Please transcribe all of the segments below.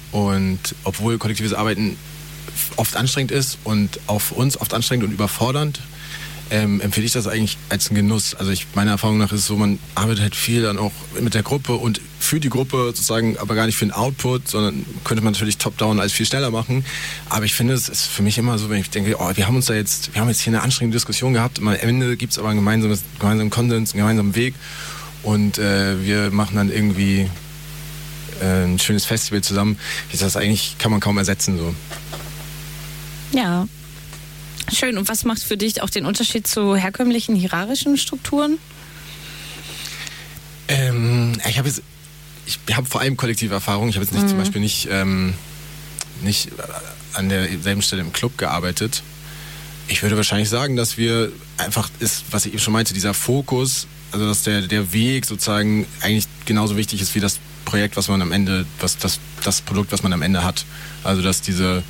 Und obwohl kollektives Arbeiten oft anstrengend ist und auch für uns oft anstrengend und überfordernd, empfehle ich das eigentlich als einen Genuss. Also meiner Erfahrung nach ist es so, man arbeitet halt viel dann auch mit der Gruppe und für die Gruppe sozusagen, aber gar nicht für den Output, sondern könnte man natürlich top-down alles viel schneller machen. Aber ich finde, es ist für mich immer so, wenn ich denke, wir haben jetzt hier eine anstrengende Diskussion gehabt und am Ende gibt es aber einen gemeinsamen Konsens, einen gemeinsamen Weg und wir machen dann irgendwie ein schönes Festival zusammen. Das eigentlich kann man kaum ersetzen so. Ja. Schön. Und was macht für dich auch den Unterschied zu herkömmlichen hierarchischen Strukturen? Ich habe vor allem kollektive Erfahrung. Ich habe jetzt zum Beispiel nicht an derselben Stelle im Club gearbeitet. Ich würde wahrscheinlich sagen, dass wir einfach ist, was ich eben schon meinte, dieser Fokus, also dass der Weg sozusagen eigentlich genauso wichtig ist wie das Projekt, was man am Ende, das Produkt, was man am Ende hat. Also dass dieses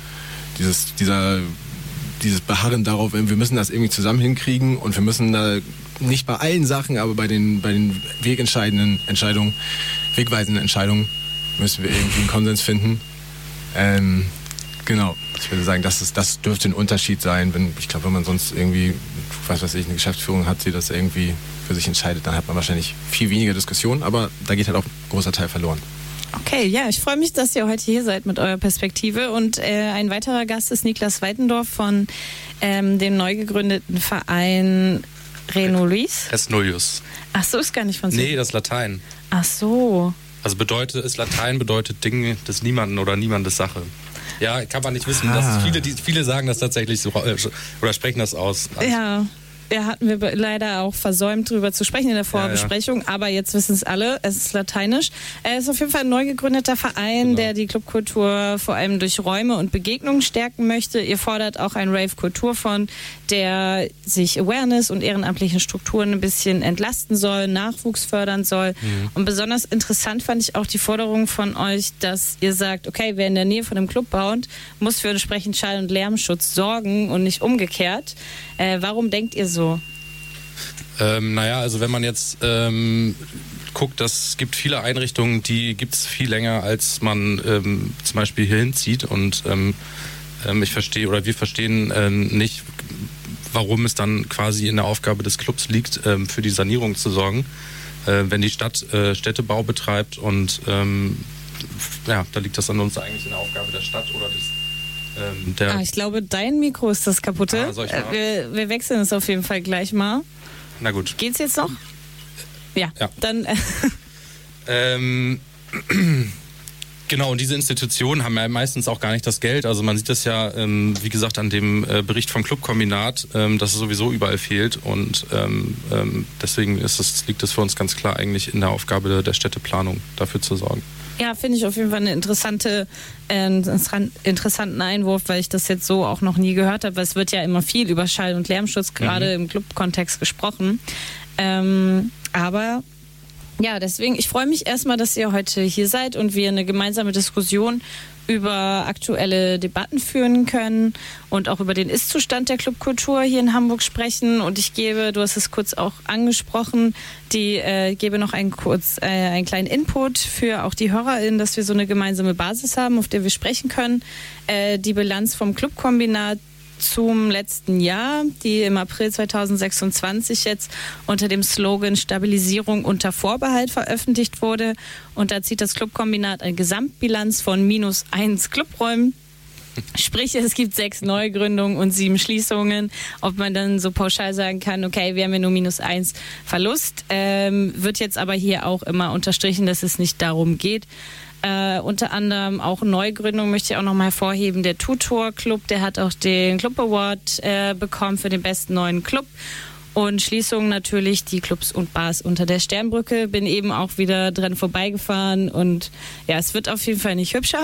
Beharren darauf, wir müssen das irgendwie zusammen hinkriegen und wir müssen da nicht bei allen Sachen, aber bei den wegweisenden Entscheidungen müssen wir irgendwie einen Konsens finden. Genau, ich würde sagen, das dürfte ein Unterschied sein. Wenn man sonst irgendwie, eine Geschäftsführung hat, die das irgendwie für sich entscheidet, dann hat man wahrscheinlich viel weniger Diskussion, aber da geht halt auch ein großer Teil verloren. Okay, ja, ich freue mich, dass ihr heute hier seid mit eurer Perspektive. Und ein weiterer Gast ist Niklas Weitendorf von dem neu gegründeten Verein Renolius. Resnolius. Ach so, ist gar nicht von so. Nee, das ist Latein. Ach so. Also Latein bedeutet Dinge des Niemanden oder Niemandes Sache. Ja, kann man nicht wissen. Viele sagen das tatsächlich so oder sprechen das aus. Ja. Ja, hatten wir leider auch versäumt, drüber zu sprechen in der Vorbesprechung, aber jetzt wissen es alle, es ist lateinisch. Es ist auf jeden Fall ein neu gegründeter Verein, der die Clubkultur vor allem durch Räume und Begegnungen stärken möchte. Ihr fordert auch einen Rave-Kulturfonds, der sich Awareness und ehrenamtlichen Strukturen ein bisschen entlasten soll, Nachwuchs fördern soll. Und besonders interessant fand ich auch die Forderung von euch, dass ihr sagt, okay, wer in der Nähe von einem Club baut, muss für entsprechend Schall- und Lärmschutz sorgen und nicht umgekehrt. Warum denkt ihr so? Also wenn man jetzt guckt, es gibt viele Einrichtungen, die gibt es viel länger, als man zum Beispiel hier hinzieht. Und wir verstehen nicht, warum es dann quasi in der Aufgabe des Clubs liegt, für die Sanierung zu sorgen, wenn die Stadt Städtebau betreibt. Und da liegt das an uns eigentlich in der Aufgabe der Stadt oder des ich glaube, dein Mikro ist das kaputte. Wir wechseln es auf jeden Fall gleich mal. Na gut. Geht's jetzt noch? Ja. Dann. Genau, und diese Institutionen haben ja meistens auch gar nicht das Geld. Also man sieht das ja, wie gesagt, an dem Bericht vom Clubkombinat, dass es sowieso überall fehlt. Und deswegen liegt es für uns ganz klar eigentlich in der Aufgabe der Städteplanung, dafür zu sorgen. Ja, finde ich auf jeden Fall einen interessanten Einwurf, weil ich das jetzt so auch noch nie gehört habe. Weil es wird ja immer viel über Schall- und Lärmschutz gerade im Club-Kontext gesprochen. Aber ja, deswegen, ich freue mich erstmal, dass ihr heute hier seid und wir eine gemeinsame Diskussion über aktuelle Debatten führen können und auch über den Ist-Zustand der Clubkultur hier in Hamburg sprechen. Und ich gebe, du hast es kurz auch angesprochen, gebe noch einen kleinen Input für auch die HörerInnen, dass wir so eine gemeinsame Basis haben, auf der wir sprechen können. Die Bilanz vom Clubkombinat zum letzten Jahr, die im April 2026 jetzt unter dem Slogan Stabilisierung unter Vorbehalt veröffentlicht wurde. Und da zieht das Clubkombinat eine Gesamtbilanz von -1 Clubräumen. Sprich, es gibt 6 Neugründungen und 7 Schließungen. Ob man dann so pauschal sagen kann, okay, wir haben ja nur -1 Verlust, wird jetzt aber hier auch immer unterstrichen, dass es nicht darum geht. Unter anderem auch Neugründung möchte ich auch nochmal hervorheben. Der Tutor Club, der hat auch den Club Award bekommen für den besten neuen Club. Und Schließung natürlich die Clubs und Bars unter der Sternbrücke. Bin eben auch wieder dran vorbeigefahren und ja, es wird auf jeden Fall nicht hübscher.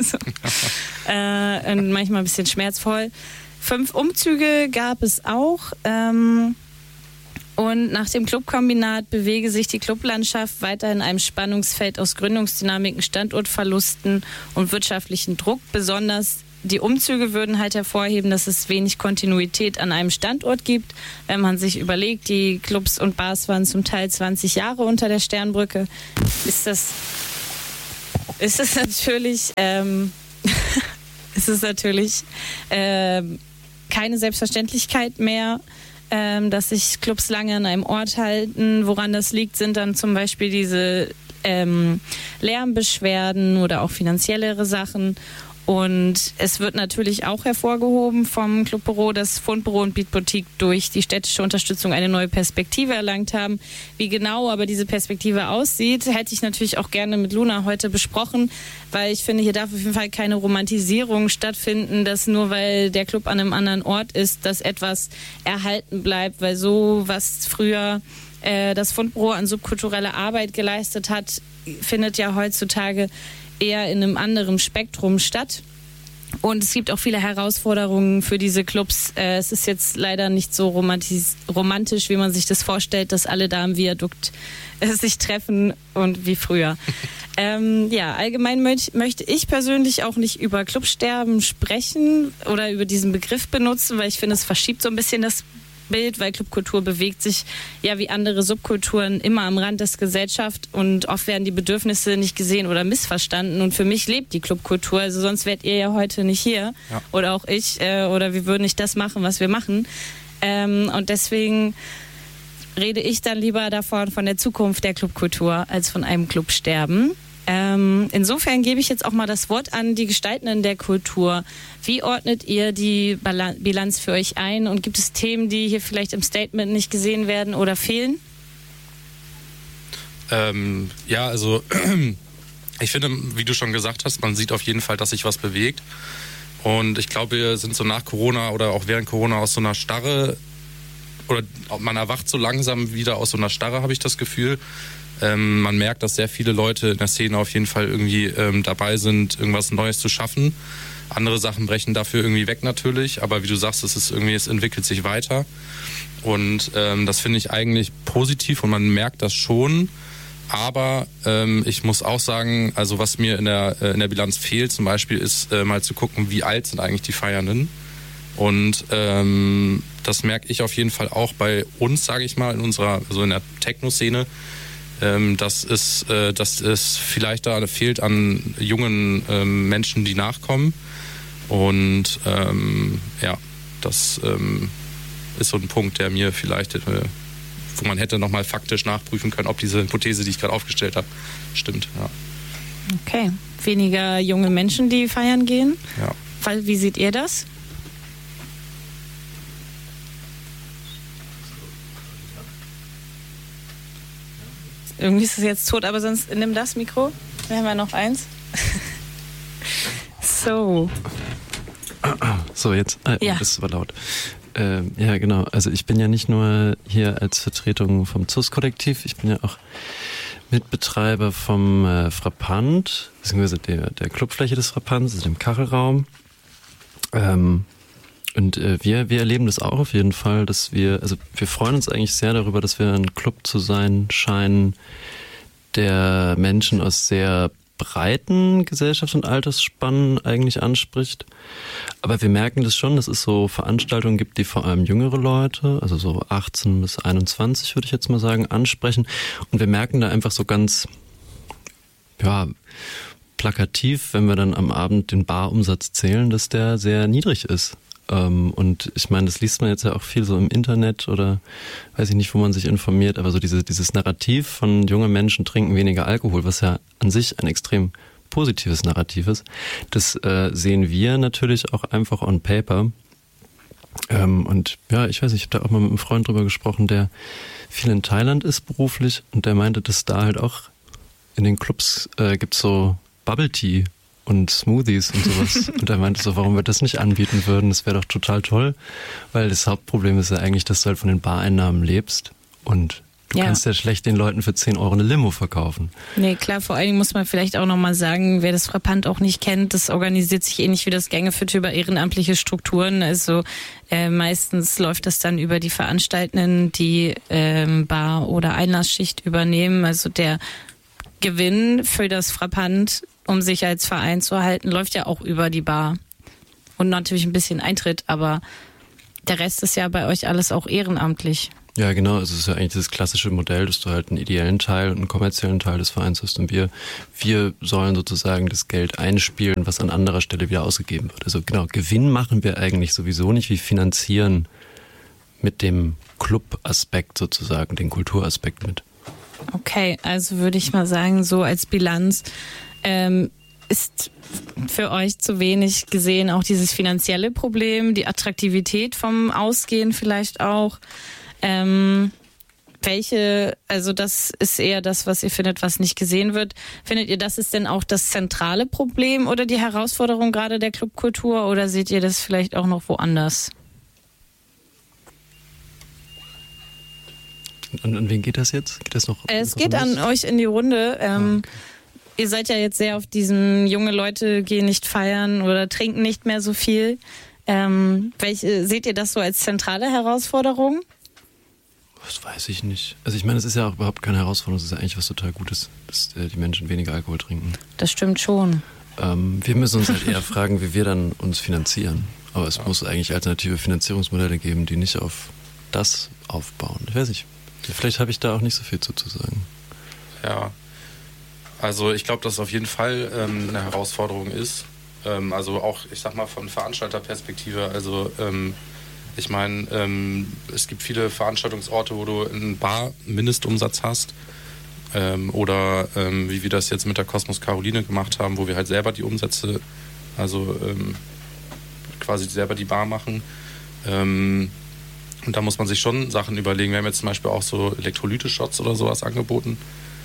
Und manchmal ein bisschen schmerzvoll. 5 Umzüge gab es auch. Und nach dem Clubkombinat bewege sich die Clublandschaft weiter in einem Spannungsfeld aus Gründungsdynamiken, Standortverlusten und wirtschaftlichen Druck. Besonders die Umzüge würden halt hervorheben, dass es wenig Kontinuität an einem Standort gibt. Wenn man sich überlegt, die Clubs und Bars waren zum Teil 20 Jahre unter der Sternbrücke, ist das ist es natürlich, keine Selbstverständlichkeit mehr, dass sich Clubs lange an einem Ort halten. Woran das liegt, sind dann zum Beispiel diese Lärmbeschwerden oder auch finanziellere Sachen. Und es wird natürlich auch hervorgehoben vom Clubbüro, dass Fundbüro und Beat Boutique durch die städtische Unterstützung eine neue Perspektive erlangt haben. Wie genau aber diese Perspektive aussieht, hätte ich natürlich auch gerne mit Luna heute besprochen, weil ich finde, hier darf auf jeden Fall keine Romantisierung stattfinden, dass nur weil der Club an einem anderen Ort ist, dass etwas erhalten bleibt, weil so, was früher das Fundbüro an subkultureller Arbeit geleistet hat, findet ja heutzutage eher in einem anderen Spektrum statt. Und es gibt auch viele Herausforderungen für diese Clubs. Es ist jetzt leider nicht so romantisch, wie man sich das vorstellt, dass alle da am Viadukt sich treffen und wie früher. Allgemein möchte ich persönlich auch nicht über Clubsterben sprechen oder über diesen Begriff benutzen, weil ich finde, es verschiebt so ein bisschen das Bild, weil Clubkultur bewegt sich ja wie andere Subkulturen immer am Rand der Gesellschaft und oft werden die Bedürfnisse nicht gesehen oder missverstanden und für mich lebt die Clubkultur, also sonst wärt ihr ja heute nicht hier oder auch ich oder wir würden nicht das machen, was wir machen und deswegen rede ich dann lieber davon von der Zukunft der Clubkultur als von einem Clubsterben. Insofern gebe ich jetzt auch mal das Wort an die Gestaltenden der Kultur. Wie ordnet ihr die Bilanz für euch ein und gibt es Themen, die hier vielleicht im Statement nicht gesehen werden oder fehlen? Ich finde, wie du schon gesagt hast, man sieht auf jeden Fall, dass sich was bewegt. Und ich glaube, wir sind so nach Corona oder auch während Corona aus so einer Starre, oder man erwacht so langsam wieder aus so einer Starre, habe ich das Gefühl. Man merkt, dass sehr viele Leute in der Szene auf jeden Fall irgendwie dabei sind, irgendwas Neues zu schaffen. Andere Sachen brechen dafür irgendwie weg natürlich, aber wie du sagst, es entwickelt sich weiter. Und das finde ich eigentlich positiv und man merkt das schon. Aber ich muss auch sagen, also was mir in der Bilanz fehlt zum Beispiel, ist mal zu gucken, wie alt sind eigentlich die Feiernden. Und das merke ich auf jeden Fall auch bei uns, sage ich mal, in der Techno-Szene, dass es vielleicht da fehlt an jungen Menschen, die nachkommen. Und das ist so ein Punkt, der mir vielleicht, wo man hätte nochmal faktisch nachprüfen können, ob diese Hypothese, die ich gerade aufgestellt habe, stimmt. Ja. Okay, weniger junge Menschen, die feiern gehen. Ja. Wie seht ihr das? Irgendwie ist es jetzt tot, aber sonst nimm das Mikro. Wir haben ja noch eins. So. So, jetzt. Das war laut. Ja, genau. Also ich bin ja nicht nur hier als Vertretung vom ZUS-Kollektiv, ich bin ja auch Mitbetreiber vom Frappant, beziehungsweise der Clubfläche des Frappants, also dem Kachelraum. Und wir erleben das auch auf jeden Fall, dass wir freuen uns eigentlich sehr darüber, dass wir ein Club zu sein scheinen, der Menschen aus sehr breiten Gesellschafts- und Altersspannen eigentlich anspricht. Aber wir merken das schon, dass es so Veranstaltungen gibt, die vor allem jüngere Leute, also so 18 bis 21 würde ich jetzt mal sagen, ansprechen. Und wir merken da einfach so ganz, plakativ, wenn wir dann am Abend den Barumsatz zählen, dass der sehr niedrig ist. Und ich meine, das liest man jetzt ja auch viel so im Internet oder weiß ich nicht, wo man sich informiert, aber so dieses Narrativ von junge Menschen trinken weniger Alkohol, was ja an sich ein extrem positives Narrativ ist, das sehen wir natürlich auch einfach on paper. Und ich weiß nicht, ich habe da auch mal mit einem Freund drüber gesprochen, der viel in Thailand ist beruflich und der meinte, dass da halt auch in den Clubs gibt's so Bubble Tea und Smoothies und sowas. Und er meinte so, warum wir das nicht anbieten würden, das wäre doch total toll, weil das Hauptproblem ist ja eigentlich, dass du halt von den Bareinnahmen lebst und du kannst ja schlecht den Leuten für 10 Euro eine Limo verkaufen. Nee, klar, vor allen Dingen muss man vielleicht auch nochmal sagen, wer das Frappant auch nicht kennt, das organisiert sich ähnlich wie das Gängeviertel über ehrenamtliche Strukturen. Also meistens läuft das dann über die Veranstaltenden, die Bar- oder Einlassschicht übernehmen. Also der Gewinn für das Frappant, um sich als Verein zu erhalten, läuft ja auch über die Bar. Und natürlich ein bisschen Eintritt, aber der Rest ist ja bei euch alles auch ehrenamtlich. Ja, genau. Es ist ja eigentlich das klassische Modell, dass du halt einen ideellen Teil und einen kommerziellen Teil des Vereins hast und wir sollen sozusagen das Geld einspielen, was an anderer Stelle wieder ausgegeben wird. Also genau, Gewinn machen wir eigentlich sowieso nicht, wie finanzieren mit dem Club-Aspekt sozusagen, den Kulturaspekt mit. Okay, also würde ich mal sagen, so als Bilanz ist für euch zu wenig gesehen auch dieses finanzielle Problem, die Attraktivität vom Ausgehen vielleicht auch. Also das ist eher das, was ihr findet, was nicht gesehen wird. Findet ihr, das ist denn auch das zentrale Problem oder die Herausforderung gerade der Clubkultur oder seht ihr das vielleicht auch noch woanders? An wen geht das jetzt? Geht das noch? Es geht an euch in die Runde. Okay. Ihr seid ja jetzt sehr auf diesem junge Leute gehen nicht feiern oder trinken nicht mehr so viel. Seht ihr das so als zentrale Herausforderung? Das weiß ich nicht. Also ich meine, es ist ja auch überhaupt keine Herausforderung, es ist ja eigentlich was total Gutes, dass die Menschen weniger Alkohol trinken. Das stimmt schon. Wir müssen uns halt eher fragen, wie wir dann uns finanzieren. Aber es muss eigentlich alternative Finanzierungsmodelle geben, die nicht auf das aufbauen. Ich weiß nicht. Vielleicht habe ich da auch nicht so viel zu sagen. Ja, also ich glaube, dass es auf jeden Fall eine Herausforderung ist. Also auch, ich sag mal, von Veranstalterperspektive. Also ich meine, es gibt viele Veranstaltungsorte, wo du einen Bar-Mindestumsatz hast. Oder wie wir das jetzt mit der Kosmos Caroline gemacht haben, wo wir halt selber die Umsätze, also quasi selber die Bar machen. Und da muss man sich schon Sachen überlegen. Wir haben jetzt zum Beispiel auch so Elektrolyte-Shots oder sowas angeboten.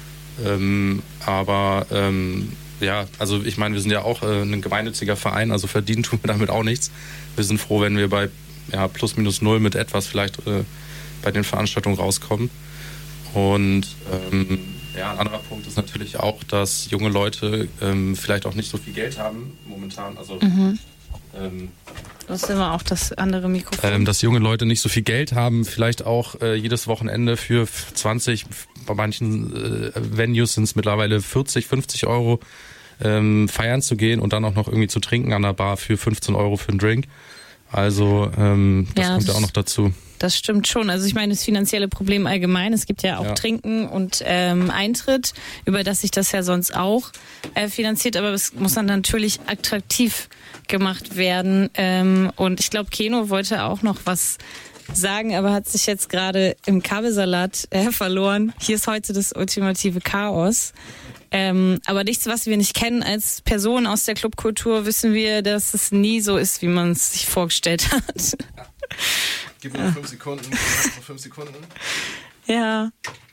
Ja, also ich meine, wir sind ja auch ein gemeinnütziger Verein, also verdienen tun wir damit auch nichts. Wir sind froh, wenn wir bei plus minus null mit etwas vielleicht bei den Veranstaltungen rauskommen. Und ein anderer Punkt ist natürlich auch, dass junge Leute vielleicht auch nicht so viel Geld haben momentan. Also das ist immer auch das andere Mikrofon. Dass junge Leute nicht so viel Geld haben, vielleicht auch jedes Wochenende für 20, bei manchen Venues sind es mittlerweile 40, 50 Euro feiern zu gehen und dann auch noch irgendwie zu trinken an der Bar für 15 Euro für einen Drink. Also das kommt ja auch noch dazu. Das stimmt schon. Also ich meine, das finanzielle Problem allgemein, es gibt ja auch Trinken und Eintritt, über das sich das ja sonst auch finanziert, aber es muss dann natürlich attraktiv gemacht werden. Und ich glaube, Keno wollte auch noch was sagen, aber hat sich jetzt gerade im Kabelsalat verloren. Hier ist heute das ultimative Chaos. Aber nichts, was wir nicht kennen als Person aus der Clubkultur, wissen wir, dass es nie so ist, wie man es sich vorgestellt hat. Gib mir noch 5 Sekunden. Noch 5 Sekunden. Ja.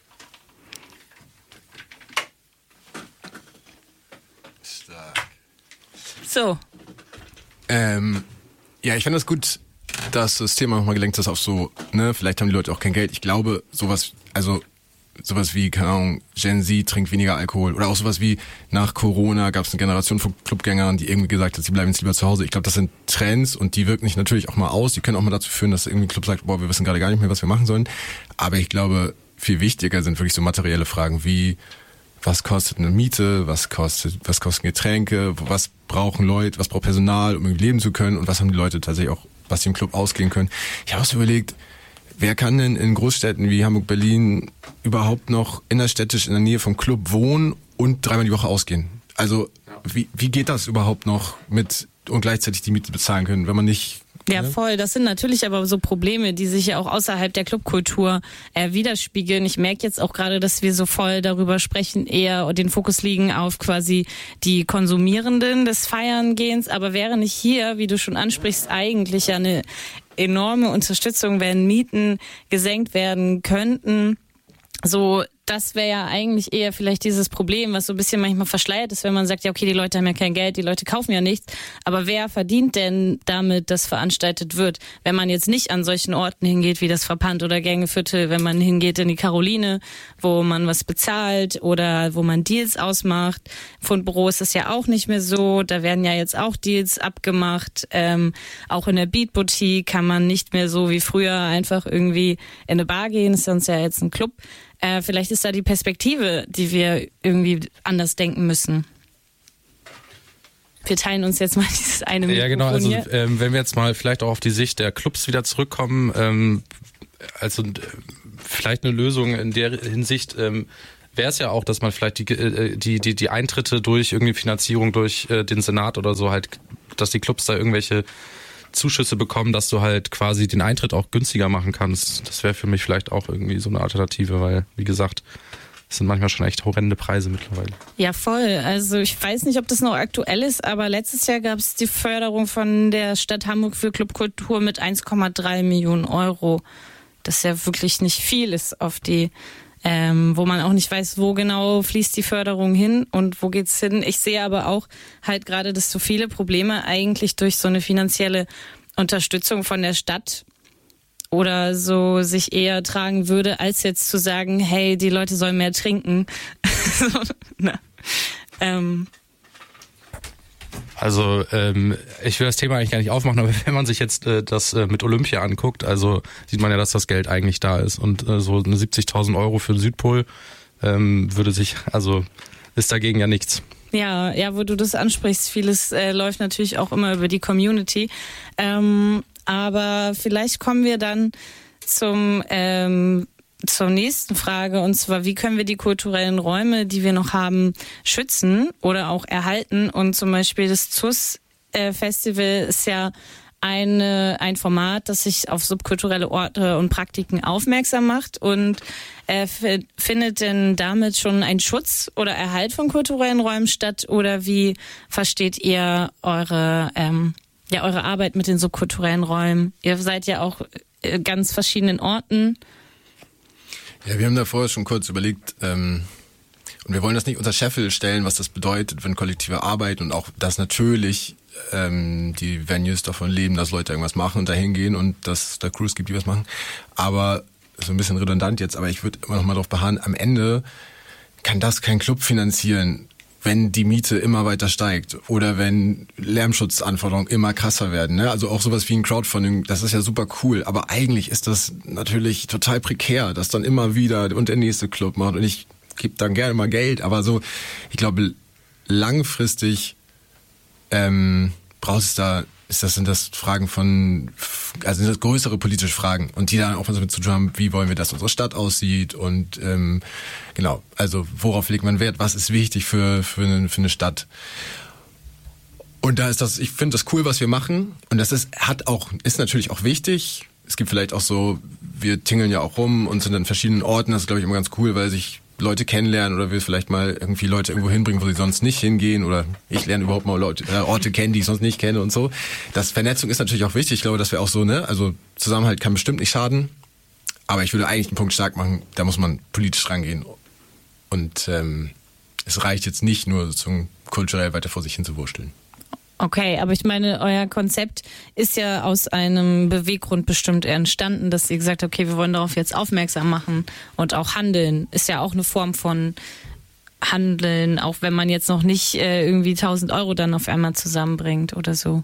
Stark. So. Ja, ich finde das gut, dass du das Thema nochmal gelenkt hast auf so, vielleicht haben die Leute auch kein Geld. Ich glaube, sowas wie, keine Ahnung, Gen Z trinkt weniger Alkohol oder auch sowas wie nach Corona gab es eine Generation von Clubgängern, die irgendwie gesagt hat, sie bleiben jetzt lieber zu Hause. Ich glaube, das sind Trends und die wirken sich natürlich auch mal aus. Die können auch mal dazu führen, dass irgendwie ein Club sagt, boah, wir wissen gerade gar nicht mehr, was wir machen sollen. Aber ich glaube, viel wichtiger sind wirklich so materielle Fragen wie, was kostet eine Miete, was kosten Getränke, was brauchen Leute, was braucht Personal, um irgendwie leben zu können und was haben die Leute tatsächlich auch, was sie im Club ausgehen können. Ich habe auch so überlegt, wer kann denn in Großstädten wie Hamburg, Berlin überhaupt noch innerstädtisch in der Nähe vom Club wohnen und 3-mal die Woche ausgehen? Also wie geht das überhaupt noch mit und gleichzeitig die Miete bezahlen können, wenn man nicht... Ja, voll. Das sind natürlich aber so Probleme, die sich ja auch außerhalb der Clubkultur widerspiegeln. Ich merke jetzt auch gerade, dass wir so voll darüber sprechen, eher den Fokus liegen auf quasi die Konsumierenden des Feiern-Gehens. Aber wäre nicht hier, wie du schon ansprichst, eigentlich ja eine enorme Unterstützung, wenn Mieten gesenkt werden könnten. So, das wäre ja eigentlich eher vielleicht dieses Problem, was so ein bisschen manchmal verschleiert ist, wenn man sagt, ja okay, die Leute haben ja kein Geld, die Leute kaufen ja nichts, aber wer verdient denn damit, dass veranstaltet wird? Wenn man jetzt nicht an solchen Orten hingeht, wie das Verpand oder Gängeviertel, wenn man hingeht in die Caroline, wo man was bezahlt oder wo man Deals ausmacht. Fundbüro ist es ja auch nicht mehr so, da werden ja jetzt auch Deals abgemacht. Auch in der Beat Boutique kann man nicht mehr so wie früher einfach irgendwie in eine Bar gehen, ist sonst ja jetzt ein Club. Vielleicht ist da die Perspektive, die wir irgendwie anders denken müssen. Wir teilen uns jetzt mal dieses eine Mikrofon. Ja, genau. Also hier. wenn wir jetzt mal vielleicht auch auf die Sicht der Clubs wieder zurückkommen, also vielleicht eine Lösung in der Hinsicht wäre es ja auch, dass man vielleicht die Eintritte durch irgendwie Finanzierung durch den Senat oder so halt, dass die Clubs da irgendwelche Zuschüsse bekommen, dass du halt quasi den Eintritt auch günstiger machen kannst. Das wäre für mich vielleicht auch irgendwie so eine Alternative, weil, wie gesagt, es sind manchmal schon echt horrende Preise mittlerweile. Ja, voll. Also ich weiß nicht, ob das noch aktuell ist, aber letztes Jahr gab es die Förderung von der Stadt Hamburg für Clubkultur mit 1,3 Millionen Euro. Das ja wirklich nicht viel ist auf die, wo man auch nicht weiß, wo genau fließt die Förderung hin und wo geht's hin. Ich sehe aber auch halt gerade, dass so viele Probleme eigentlich durch so eine finanzielle Unterstützung von der Stadt oder so sich eher tragen würde, als jetzt zu sagen, hey, die Leute sollen mehr trinken. Also ich will das Thema eigentlich gar nicht aufmachen, aber wenn man sich jetzt das mit Olympia anguckt, also sieht man ja, dass das Geld eigentlich da ist und so eine 70.000 Euro für den Südpol ist dagegen ja nichts. Ja, wo du das ansprichst, vieles läuft natürlich auch immer über die Community. Aber vielleicht kommen wir dann zur nächsten Frage, und zwar, wie können wir die kulturellen Räume, die wir noch haben, schützen oder auch erhalten? Und zum Beispiel das ZUS-Festival ist ja ein Format, das sich auf subkulturelle Orte und Praktiken aufmerksam macht. Und findet denn damit schon ein Schutz oder Erhalt von kulturellen Räumen statt? Oder wie versteht ihr eure Arbeit mit den subkulturellen Räumen? Ihr seid ja auch ganz verschiedenen Orten. Ja, wir haben da vorher schon kurz überlegt, und wir wollen das nicht unter Scheffel stellen, was das bedeutet, wenn kollektive Arbeit und auch, dass natürlich die Venues davon leben, dass Leute irgendwas machen und dahin gehen und dass es da Crews gibt, die was machen. Aber, so ein bisschen redundant jetzt, aber ich würde immer noch mal darauf beharren, am Ende kann das kein Club finanzieren, wenn die Miete immer weiter steigt oder wenn Lärmschutzanforderungen immer krasser werden. Ne? Also auch sowas wie ein Crowdfunding, das ist ja super cool, aber eigentlich ist das natürlich total prekär, dass dann immer wieder und der nächste Club macht und ich gebe dann gerne mal Geld, aber so, ich glaube, langfristig sind das Fragen sind das größere politische Fragen und die dann auch was damit zu tun haben, wie wollen wir, dass unsere Stadt aussieht und genau, also worauf legt man Wert, was ist wichtig für eine Stadt. Und da ist ich finde das cool, was wir machen und das ist natürlich auch wichtig. Es gibt vielleicht auch so, wir tingeln ja auch rum und sind an verschiedenen Orten, das ist glaube ich immer ganz cool, weil sich Leute kennenlernen oder will vielleicht mal irgendwie Leute irgendwo hinbringen, wo sie sonst nicht hingehen oder ich lerne überhaupt mal Orte kennen, die ich sonst nicht kenne und so. Das Vernetzung ist natürlich auch wichtig. Ich glaube, dass wir auch so, also Zusammenhalt kann bestimmt nicht schaden, aber ich würde eigentlich einen Punkt stark machen, da muss man politisch rangehen und es reicht jetzt nicht nur sozusagen kulturell weiter vor sich hin zu wursteln. Okay, aber ich meine, euer Konzept ist ja aus einem Beweggrund bestimmt entstanden, dass ihr gesagt habt, okay, wir wollen darauf jetzt aufmerksam machen und auch handeln. Ist ja auch eine Form von Handeln, auch wenn man jetzt noch nicht irgendwie 1.000 Euro dann auf einmal zusammenbringt oder so.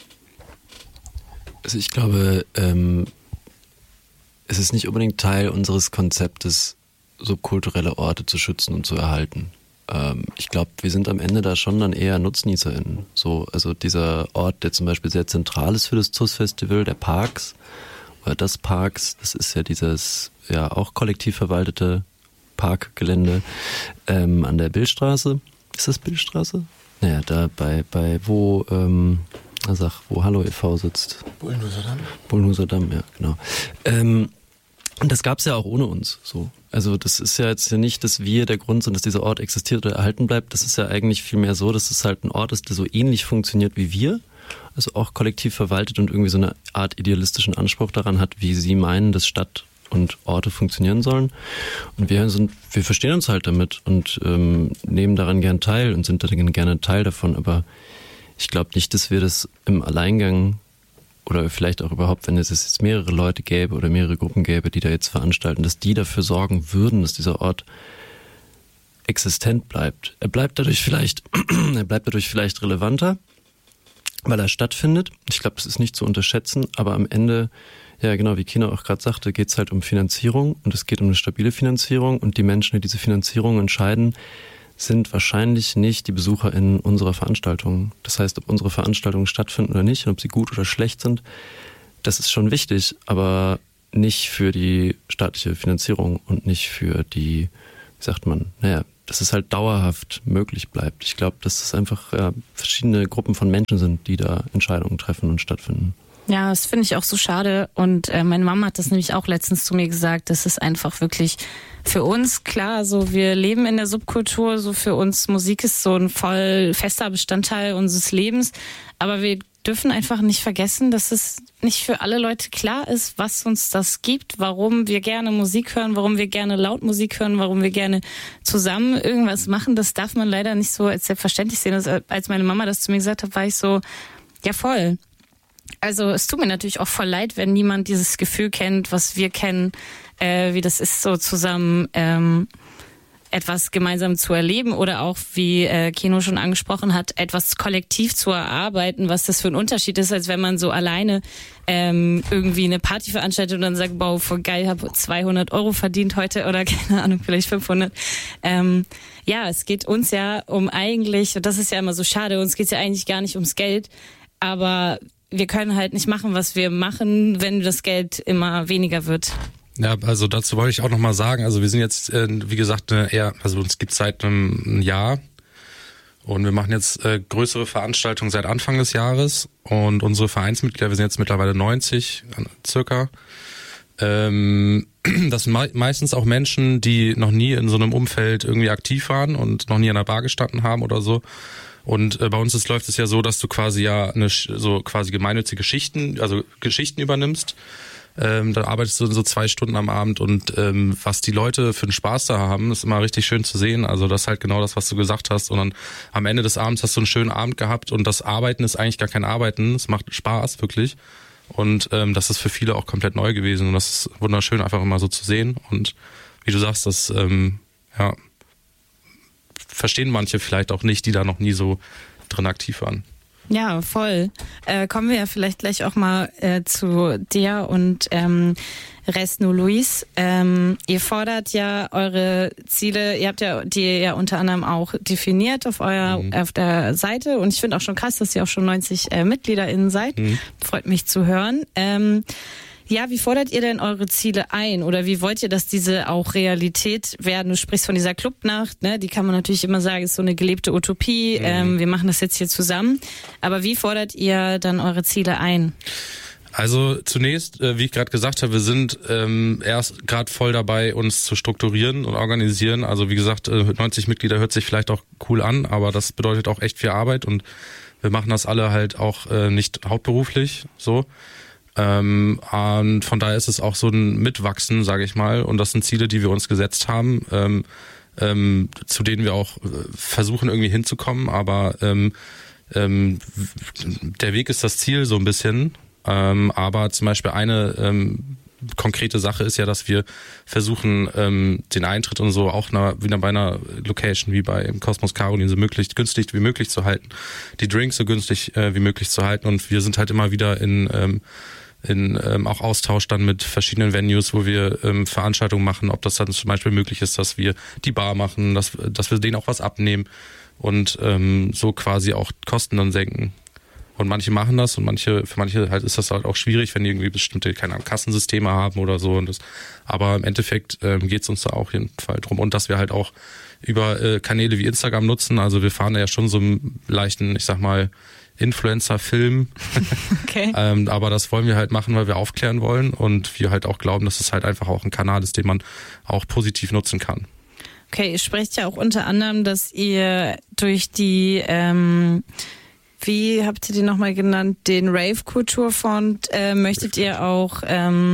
Also ich glaube, es ist nicht unbedingt Teil unseres Konzeptes, subkulturelle Orte zu schützen und zu erhalten. Ich glaube, wir sind am Ende da schon dann eher NutznießerInnen. So, also dieser Ort, der zum Beispiel sehr zentral ist für das ZUS-Festival, der Parks, oder das Parks, das ist ja dieses auch kollektiv verwaltete Parkgelände an der Billstraße. Ist das Billstraße? Naja, da wo Hallo e.V. sitzt. Bullenhuser Damm, ja, genau. Und das gab's ja auch ohne uns, so. Also das ist ja jetzt ja nicht, dass wir der Grund sind, dass dieser Ort existiert oder erhalten bleibt. Das ist ja eigentlich vielmehr so, dass es halt ein Ort ist, der so ähnlich funktioniert wie wir. Also auch kollektiv verwaltet und irgendwie so eine Art idealistischen Anspruch daran hat, wie sie meinen, dass Stadt und Orte funktionieren sollen. Und wir verstehen uns halt damit und nehmen daran gern teil und sind dann gerne Teil davon. Aber ich glaube nicht, dass wir das im Alleingang oder vielleicht auch überhaupt, wenn es jetzt mehrere Leute gäbe oder mehrere Gruppen gäbe, die da jetzt veranstalten, dass die dafür sorgen würden, dass dieser Ort existent bleibt. Er bleibt dadurch vielleicht relevanter, weil er stattfindet. Ich glaube, das ist nicht zu unterschätzen, aber am Ende, ja genau, wie Kina auch gerade sagte, geht es halt um Finanzierung und es geht um eine stabile Finanzierung und die Menschen, die diese Finanzierung entscheiden, sind wahrscheinlich nicht die BesucherInnen unserer Veranstaltungen. Das heißt, ob unsere Veranstaltungen stattfinden oder nicht und ob sie gut oder schlecht sind, das ist schon wichtig, aber nicht für die staatliche Finanzierung und nicht für die, wie sagt man, dass es halt dauerhaft möglich bleibt. Ich glaube, dass es einfach verschiedene Gruppen von Menschen sind, die da Entscheidungen treffen und stattfinden. Ja, das finde ich auch so schade. Und meine Mama hat das nämlich auch letztens zu mir gesagt, das ist einfach wirklich für uns klar, so wir leben in der Subkultur, so für uns Musik ist so ein voll fester Bestandteil unseres Lebens, aber wir dürfen einfach nicht vergessen, dass es nicht für alle Leute klar ist, was uns das gibt, warum wir gerne Musik hören, warum wir gerne laut Musik hören, warum wir gerne zusammen irgendwas machen. Das darf man leider nicht so als selbstverständlich sehen. Als meine Mama das zu mir gesagt hat, war ich so, ja voll. Also es tut mir natürlich auch voll leid, wenn niemand dieses Gefühl kennt, was wir kennen, wie das ist, so zusammen etwas gemeinsam zu erleben oder auch, wie Keno schon angesprochen hat, etwas kollektiv zu erarbeiten, was das für ein Unterschied ist, als wenn man so alleine irgendwie eine Party veranstaltet und dann sagt, wow, voll geil, habe 200 € verdient heute oder keine Ahnung, vielleicht 500. Ja, es geht uns ja um eigentlich, und das ist ja immer so schade, uns geht es ja eigentlich gar nicht ums Geld, aber wir können halt nicht machen, was wir machen, wenn das Geld immer weniger wird. Ja, also dazu wollte ich auch nochmal sagen, also wir sind jetzt, wie gesagt, also uns gibt's seit einem Jahr und wir machen jetzt größere Veranstaltungen seit Anfang des Jahres und unsere Vereinsmitglieder, wir sind jetzt mittlerweile 90 circa. Das sind meistens auch Menschen, die noch nie in so einem Umfeld irgendwie aktiv waren und noch nie an der Bar gestanden haben oder so. Und bei uns läuft es ja so, dass du quasi quasi gemeinnützige Geschichten übernimmst. Da arbeitest du so 2 Stunden am Abend und was die Leute für einen Spaß da haben, ist immer richtig schön zu sehen. Also das ist halt genau das, was du gesagt hast. Und dann am Ende des Abends hast du einen schönen Abend gehabt und das Arbeiten ist eigentlich gar kein Arbeiten. Es macht Spaß, wirklich. Und das ist für viele auch komplett neu gewesen. Und das ist wunderschön, einfach immer so zu sehen. Und wie du sagst, das verstehen manche vielleicht auch nicht, die da noch nie so drin aktiv waren. Ja, voll. Kommen wir ja vielleicht gleich auch mal zu dir und Resno Luis. Ihr fordert ja eure Ziele, ihr habt ja die ja unter anderem auch definiert auf der Seite und ich finde auch schon krass, dass ihr auch schon 90 MitgliederInnen seid. Freut mich zu hören. Ja, wie fordert ihr denn eure Ziele ein oder wie wollt ihr, dass diese auch Realität werden? Du sprichst von dieser Clubnacht, ne? Die kann man natürlich immer sagen, ist so eine gelebte Utopie. Wir machen das jetzt hier zusammen. Aber wie fordert ihr dann eure Ziele ein? Also zunächst, wie ich gerade gesagt habe, wir sind erst gerade voll dabei, uns zu strukturieren und organisieren. Also wie gesagt, 90 Mitglieder hört sich vielleicht auch cool an, aber das bedeutet auch echt viel Arbeit und wir machen das alle halt auch nicht hauptberuflich so. Und von daher ist es auch so ein Mitwachsen, sage ich mal. Und das sind Ziele, die wir uns gesetzt haben, zu denen wir auch versuchen irgendwie hinzukommen. Aber der Weg ist das Ziel so ein bisschen. Aber zum Beispiel eine konkrete Sache ist ja, dass wir versuchen, den Eintritt und so auch wieder bei einer Location wie bei Kosmos Caroline so möglichst günstig wie möglich zu halten, die Drinks so günstig wie möglich zu halten. Und wir sind halt immer wieder in auch Austausch dann mit verschiedenen Venues, wo wir Veranstaltungen machen, ob das dann zum Beispiel möglich ist, dass wir die Bar machen, dass wir denen auch was abnehmen und so quasi auch Kosten dann senken. Und manche machen das und für manche halt ist das halt auch schwierig, wenn die irgendwie bestimmte, keine Ahnung, Kassensysteme haben oder so. Aber im Endeffekt geht's uns da auch jeden Fall drum. Und dass wir halt auch über Kanäle wie Instagram nutzen. Also wir fahren ja schon so einen leichten, ich sag mal, Influencer-Film. Okay. Aber das wollen wir halt machen, weil wir aufklären wollen und wir halt auch glauben, dass es halt einfach auch ein Kanal ist, den man auch positiv nutzen kann. Okay, ihr sprecht ja auch unter anderem, dass ihr durch die wie habt ihr den nochmal genannt, den Rave-Kulturfonds, möchtet ihr auch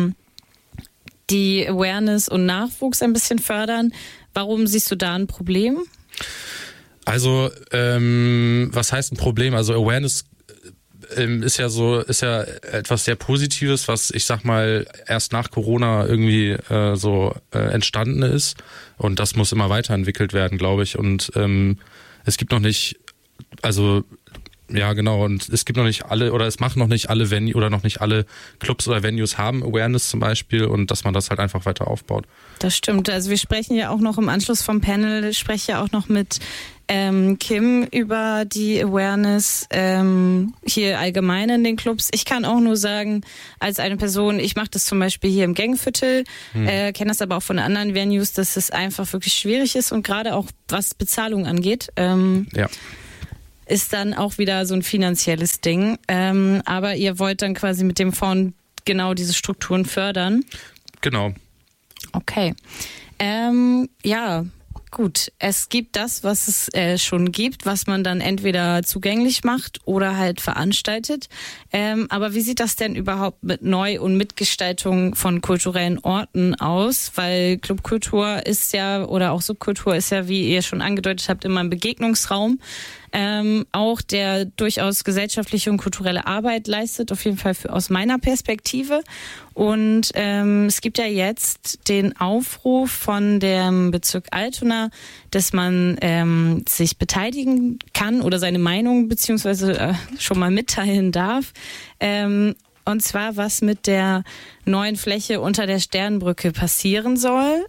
die Awareness und Nachwuchs ein bisschen fördern. Warum siehst du da ein Problem? Also, was heißt ein Problem? Also Awareness ist ja etwas sehr Positives, was ich sag mal erst nach Corona irgendwie entstanden ist. Und das muss immer weiterentwickelt werden, glaube ich. Und es gibt noch nicht, also Ja, genau. Und es gibt noch nicht alle, oder es machen noch nicht alle noch nicht alle Clubs oder Venues haben Awareness zum Beispiel, und dass man das halt einfach weiter aufbaut. Das stimmt. Also wir sprechen ja auch noch im Anschluss vom Panel, spreche ja auch noch mit Kim über die Awareness hier allgemein in den Clubs. Ich kann auch nur sagen, als eine Person, ich mache das zum Beispiel hier im Gangviertel, kenne das aber auch von anderen Venues, dass es einfach wirklich schwierig ist, und gerade auch was Bezahlung angeht. Ist dann auch wieder so ein finanzielles Ding. Aber ihr wollt dann quasi mit dem Fonds genau diese Strukturen fördern. Genau. Okay. Ja, gut. Es gibt das, was es schon gibt, was man dann entweder zugänglich macht oder halt veranstaltet. Aber wie sieht das denn überhaupt mit Neu- und Mitgestaltung von kulturellen Orten aus? Weil Clubkultur ist ja, oder auch Subkultur ist ja, wie ihr schon angedeutet habt, immer ein Begegnungsraum. Auch der durchaus gesellschaftliche und kulturelle Arbeit leistet, auf jeden Fall aus meiner Perspektive. Und es gibt ja jetzt den Aufruf von dem Bezirk Altona, dass man sich beteiligen kann oder seine Meinung beziehungsweise schon mal mitteilen darf. Und zwar, was mit der neuen Fläche unter der Sternbrücke passieren soll.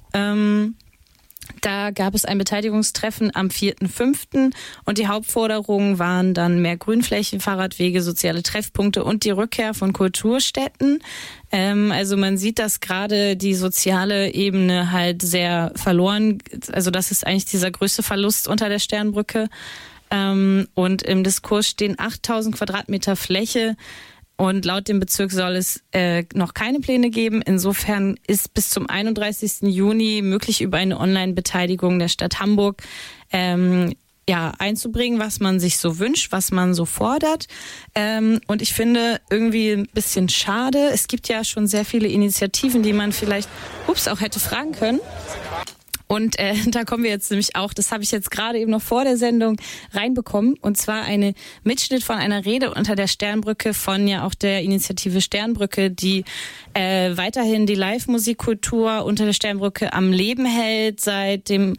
Da gab es ein Beteiligungstreffen am 4.5. und die Hauptforderungen waren dann mehr Grünflächen, Fahrradwege, soziale Treffpunkte und die Rückkehr von Kulturstätten. Also man sieht, dass gerade die soziale Ebene halt sehr verloren, also das ist eigentlich dieser größte Verlust unter der Sternbrücke. Und im Diskurs stehen 8.000 Quadratmeter Fläche. Und laut dem Bezirk soll es noch keine Pläne geben. Insofern ist bis zum 31. Juni möglich, über eine Online-Beteiligung der Stadt Hamburg einzubringen, was man sich so wünscht, was man so fordert. Und ich finde irgendwie ein bisschen schade. Es gibt ja schon sehr viele Initiativen, die man vielleicht auch hätte fragen können. Und da kommen wir jetzt nämlich auch, das habe ich jetzt gerade eben noch vor der Sendung reinbekommen, und zwar eine Mitschnitt von einer Rede unter der Sternbrücke von ja auch der Initiative Sternbrücke, die weiterhin die Live-Musikkultur unter der Sternbrücke am Leben hält, seit dem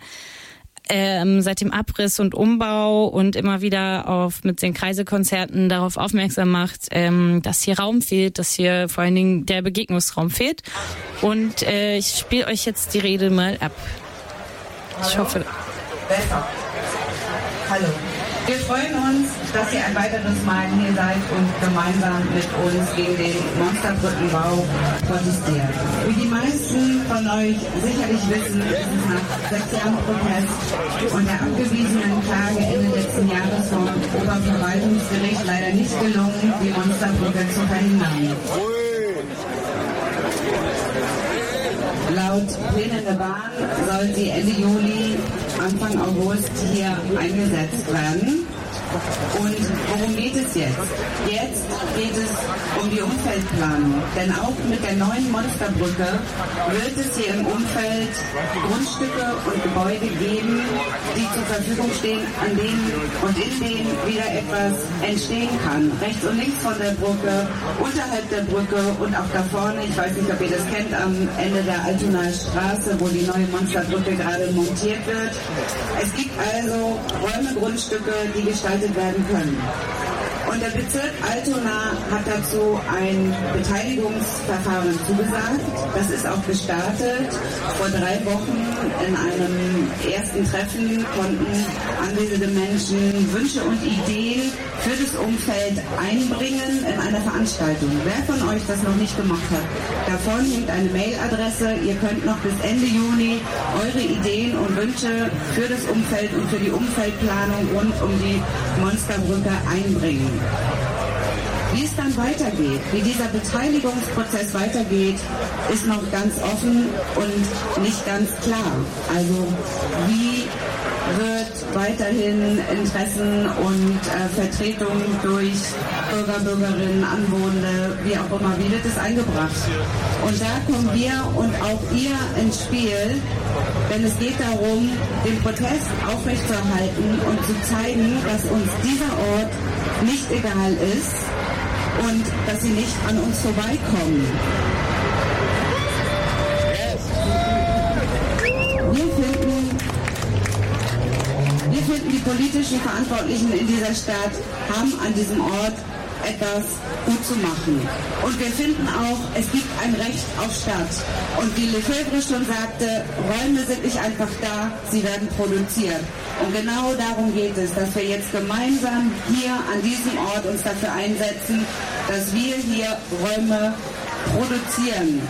Abriss und Umbau, und immer wieder mit den Kreisekonzerten darauf aufmerksam macht, dass hier Raum fehlt, dass hier vor allen Dingen der Begegnungsraum fehlt. Und ich spiele euch jetzt die Rede mal ab. Ich hoffe. Besser. Hallo. Wir freuen uns, dass ihr ein weiteres Mal hier seid und gemeinsam mit uns gegen den Monsterbrückenbau protestiert. Wie die meisten von euch sicherlich wissen, ist es nach 6 Jahren Protest und der abgewiesenen Klage Ende letzten Jahres vom Oberverwaltungsgericht leider nicht gelungen, die Monsterbrücke zu verhindern. Laut Plänen der Bahn soll sie Ende Juli, Anfang August hier eingesetzt werden. Und worum geht es jetzt? Jetzt geht es um die Umfeldplanung. Denn auch mit der neuen Monsterbrücke wird es hier im Umfeld Grundstücke und Gebäude geben, die zur Verfügung stehen, an denen und in denen wieder etwas entstehen kann. Rechts und links von der Brücke, unterhalb der Brücke und auch da vorne, ich weiß nicht, ob ihr das kennt, am Ende der Altonaer Straße, wo die neue Monsterbrücke gerade montiert wird. Es gibt also Räume, Grundstücke, die gestaltet werden können. Und der Bezirk Altona hat dazu ein Beteiligungsverfahren zugesagt. Das ist auch gestartet. Vor 3 Wochen in einem ersten Treffen konnten anwesende Menschen Wünsche und Ideen für das Umfeld einbringen in einer Veranstaltung. Wer von euch das noch nicht gemacht hat, da vorne hängt eine Mailadresse. Ihr könnt noch bis Ende Juni eure Ideen und Wünsche für das Umfeld und für die Umfeldplanung rund um die Monsterbrücke einbringen. Wie es dann weitergeht, wie dieser Beteiligungsprozess weitergeht, ist noch ganz offen und nicht ganz klar. Also wie wird weiterhin Interessen und Vertretung durch Bürger, Bürgerinnen, Anwohner, wie auch immer, wie wird es eingebracht? Und da kommen wir und auch ihr ins Spiel, denn es geht darum, den Protest aufrechtzuerhalten und zu zeigen, dass uns dieser Ort nicht egal ist und dass sie nicht an uns vorbeikommen. Wir finden die politischen Verantwortlichen in dieser Stadt haben an diesem Ort etwas gut zu machen. Und wir finden auch, es gibt ein Recht auf Stadt. Und wie Lefebvre schon sagte, Räume sind nicht einfach da, sie werden produziert. Und genau darum geht es, dass wir jetzt gemeinsam hier an diesem Ort uns dafür einsetzen, dass wir hier Räume produzieren.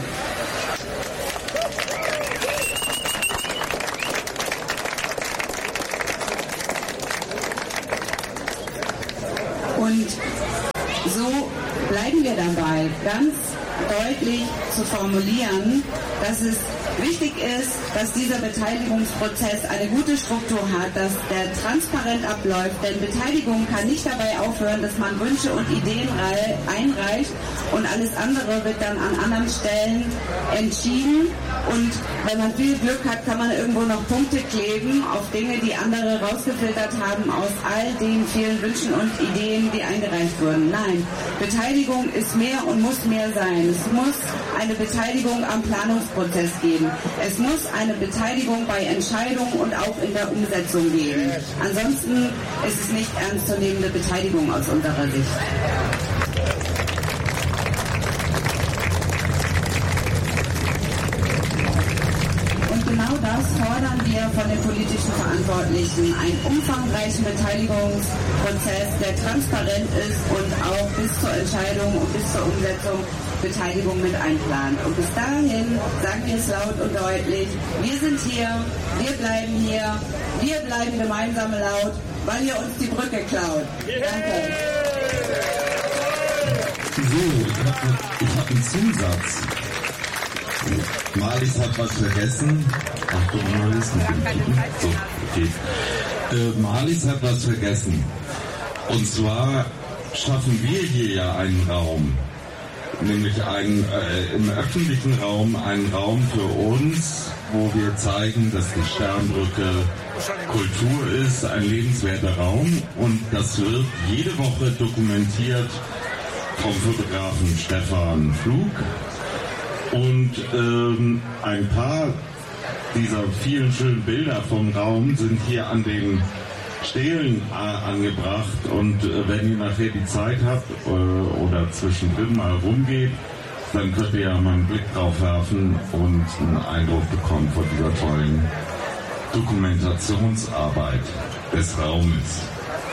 Und so bleiben wir dabei, ganz deutlich zu formulieren, dass es wichtig ist, dass dieser Beteiligungsprozess eine gute Struktur hat, dass der transparent abläuft, denn Beteiligung kann nicht dabei aufhören, dass man Wünsche und Ideen einreicht und alles andere wird dann an anderen Stellen entschieden. Und wenn man viel Glück hat, kann man irgendwo noch Punkte kleben auf Dinge, die andere rausgefiltert haben aus all den vielen Wünschen und Ideen, die eingereicht wurden. Nein, Beteiligung ist mehr und muss mehr sein. Es muss eine Beteiligung am Planungsprozess geben. Es muss eine Beteiligung bei Entscheidungen und auch in der Umsetzung geben. Ansonsten ist es nicht ernstzunehmende Beteiligung aus unserer Sicht. Genau das fordern wir von den politischen Verantwortlichen. Einen umfangreichen Beteiligungsprozess, der transparent ist und auch bis zur Entscheidung und bis zur Umsetzung Beteiligung mit einplant. Und bis dahin sagen wir es laut und deutlich, wir sind hier, wir bleiben hier, wir bleiben gemeinsam laut, weil ihr uns die Brücke klaut. Danke. So, ich hab einen Zusatz. Marlies hat was vergessen. Achtung, Marlies. So, okay. Marlies hat was vergessen. Und zwar schaffen wir hier ja einen Raum. Nämlich im öffentlichen Raum einen Raum für uns, wo wir zeigen, dass die Sternbrücke Kultur ist, ein lebenswerter Raum. Und das wird jede Woche dokumentiert vom Fotografen Stefan Flug. Und ein paar dieser vielen schönen Bilder vom Raum sind hier an den Stelen angebracht. Und wenn ihr nachher die Zeit habt oder zwischendrin mal rumgeht, dann könnt ihr ja mal einen Blick drauf werfen und einen Eindruck bekommen von dieser tollen Dokumentationsarbeit des Raumes.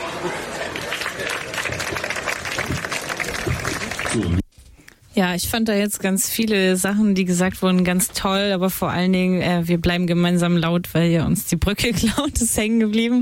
So. Ja, ich fand da jetzt ganz viele Sachen, die gesagt wurden, ganz toll, aber vor allen Dingen, wir bleiben gemeinsam laut, weil ihr uns die Brücke klaut, ist hängen geblieben.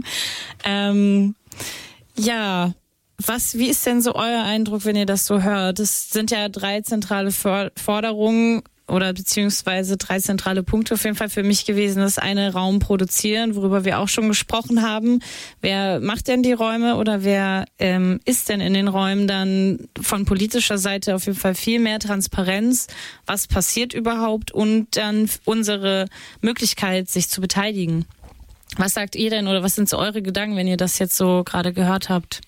Ja, wie ist denn so euer Eindruck, wenn ihr das so hört? Es sind ja 3 zentrale Forderungen oder beziehungsweise 3 zentrale Punkte auf jeden Fall für mich gewesen. Das eine, Raum produzieren, worüber wir auch schon gesprochen haben. Wer macht denn die Räume oder wer ist denn in den Räumen? Dann von politischer Seite auf jeden Fall viel mehr Transparenz. Was passiert überhaupt? Und dann unsere Möglichkeit, sich zu beteiligen. Was sagt ihr denn oder was sind so eure Gedanken, wenn ihr das jetzt so gerade gehört habt?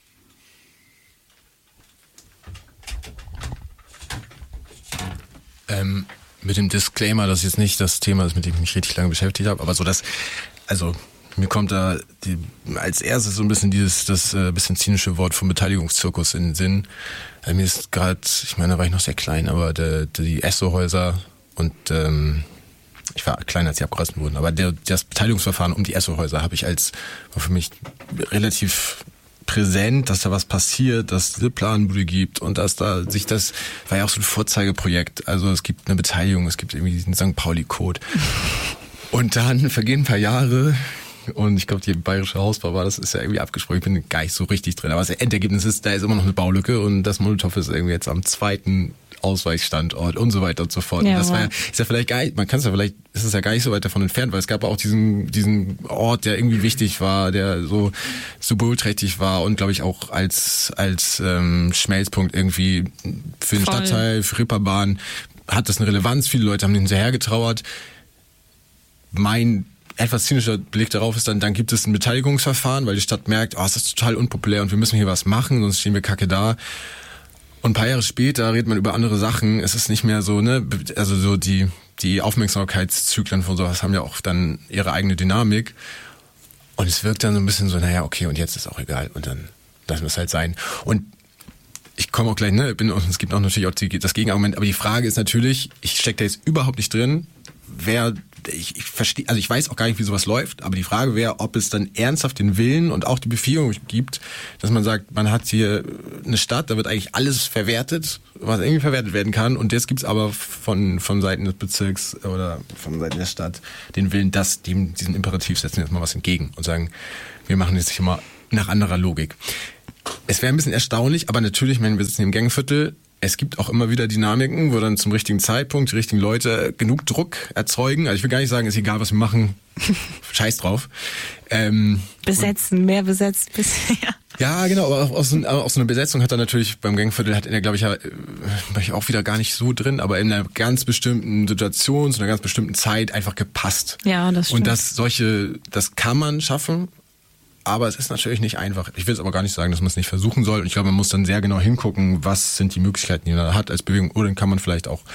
Mit dem Disclaimer, dass jetzt nicht das Thema ist, mit dem ich mich richtig lange beschäftigt habe, aber so das, also mir kommt da als erstes so ein bisschen das bisschen zynische Wort vom Beteiligungszirkus in den Sinn. Mir ist gerade, ich meine, da war ich noch sehr klein, aber die Esso-Häuser und ich war kleiner, als sie abgerissen wurden, aber das Beteiligungsverfahren um die Esso-Häuser war für mich relativ präsent, dass da was passiert, dass es diese Planbude gibt und dass da das war ja auch so ein Vorzeigeprojekt. Also es gibt eine Beteiligung, es gibt irgendwie diesen St. Pauli-Code. Und dann vergehen ein paar Jahre und ich glaube, die Bayerische Hausbau das ist ja irgendwie abgesprochen. Ich bin gar nicht so richtig drin. Aber das Endergebnis ist, da ist immer noch eine Baulücke und das Molotow ist irgendwie jetzt am 2. Ausweichstandort und so weiter und so fort. Ja, und das ist ja vielleicht gar nicht, ist es ja gar nicht so weit davon entfernt, weil es gab auch diesen Ort, der irgendwie wichtig war, der so symbolträchtig war und glaube ich auch als Schmelzpunkt irgendwie für den Stadtteil, für Reeperbahn hat das eine Relevanz. Viele Leute haben den hinterher getrauert. Mein etwas zynischer Blick darauf ist dann gibt es ein Beteiligungsverfahren, weil die Stadt merkt, es ist total unpopulär und wir müssen hier was machen, sonst stehen wir kacke da. Und ein paar Jahre später redet man über andere Sachen. Es ist nicht mehr so, also so die Aufmerksamkeitszyklen von sowas haben ja auch dann ihre eigene Dynamik. Und es wirkt dann so ein bisschen so, naja, okay, und jetzt ist auch egal. Und dann lassen wir es halt sein. Und ich komme auch gleich, es gibt auch natürlich auch das Gegenargument, aber die Frage ist natürlich, ich stecke da jetzt überhaupt nicht drin, ich verstehe, also ich weiß auch gar nicht, wie sowas läuft, aber die Frage wäre, ob es dann ernsthaft den Willen und auch die Befähigung gibt, dass man sagt, man hat hier eine Stadt, da wird eigentlich alles verwertet, was irgendwie verwertet werden kann, und jetzt gibt's aber von Seiten des Bezirks oder von Seiten der Stadt den Willen, dass diesen Imperativ setzen jetzt mal was entgegen und sagen, wir machen jetzt hier mal nach anderer Logik. Es wäre ein bisschen erstaunlich, aber natürlich, wir sitzen im Gängeviertel, es gibt auch immer wieder Dynamiken, wo dann zum richtigen Zeitpunkt die richtigen Leute genug Druck erzeugen. Also ich will gar nicht sagen, ist egal, was wir machen, scheiß drauf. Besetzen, mehr besetzt bisher. Ja, genau, aber auch so eine Besetzung hat er natürlich beim Gängeviertel, hat er, glaube ich, war ich auch wieder gar nicht so drin, aber in einer ganz bestimmten Situation, zu einer ganz bestimmten Zeit einfach gepasst. Ja, das stimmt. Und das kann man schaffen. Aber es ist natürlich nicht einfach. Ich will es aber gar nicht sagen, dass man es nicht versuchen soll. Und ich glaube, man muss dann sehr genau hingucken, was sind die Möglichkeiten, die man da hat als Bewegung. Oder dann kann man vielleicht auch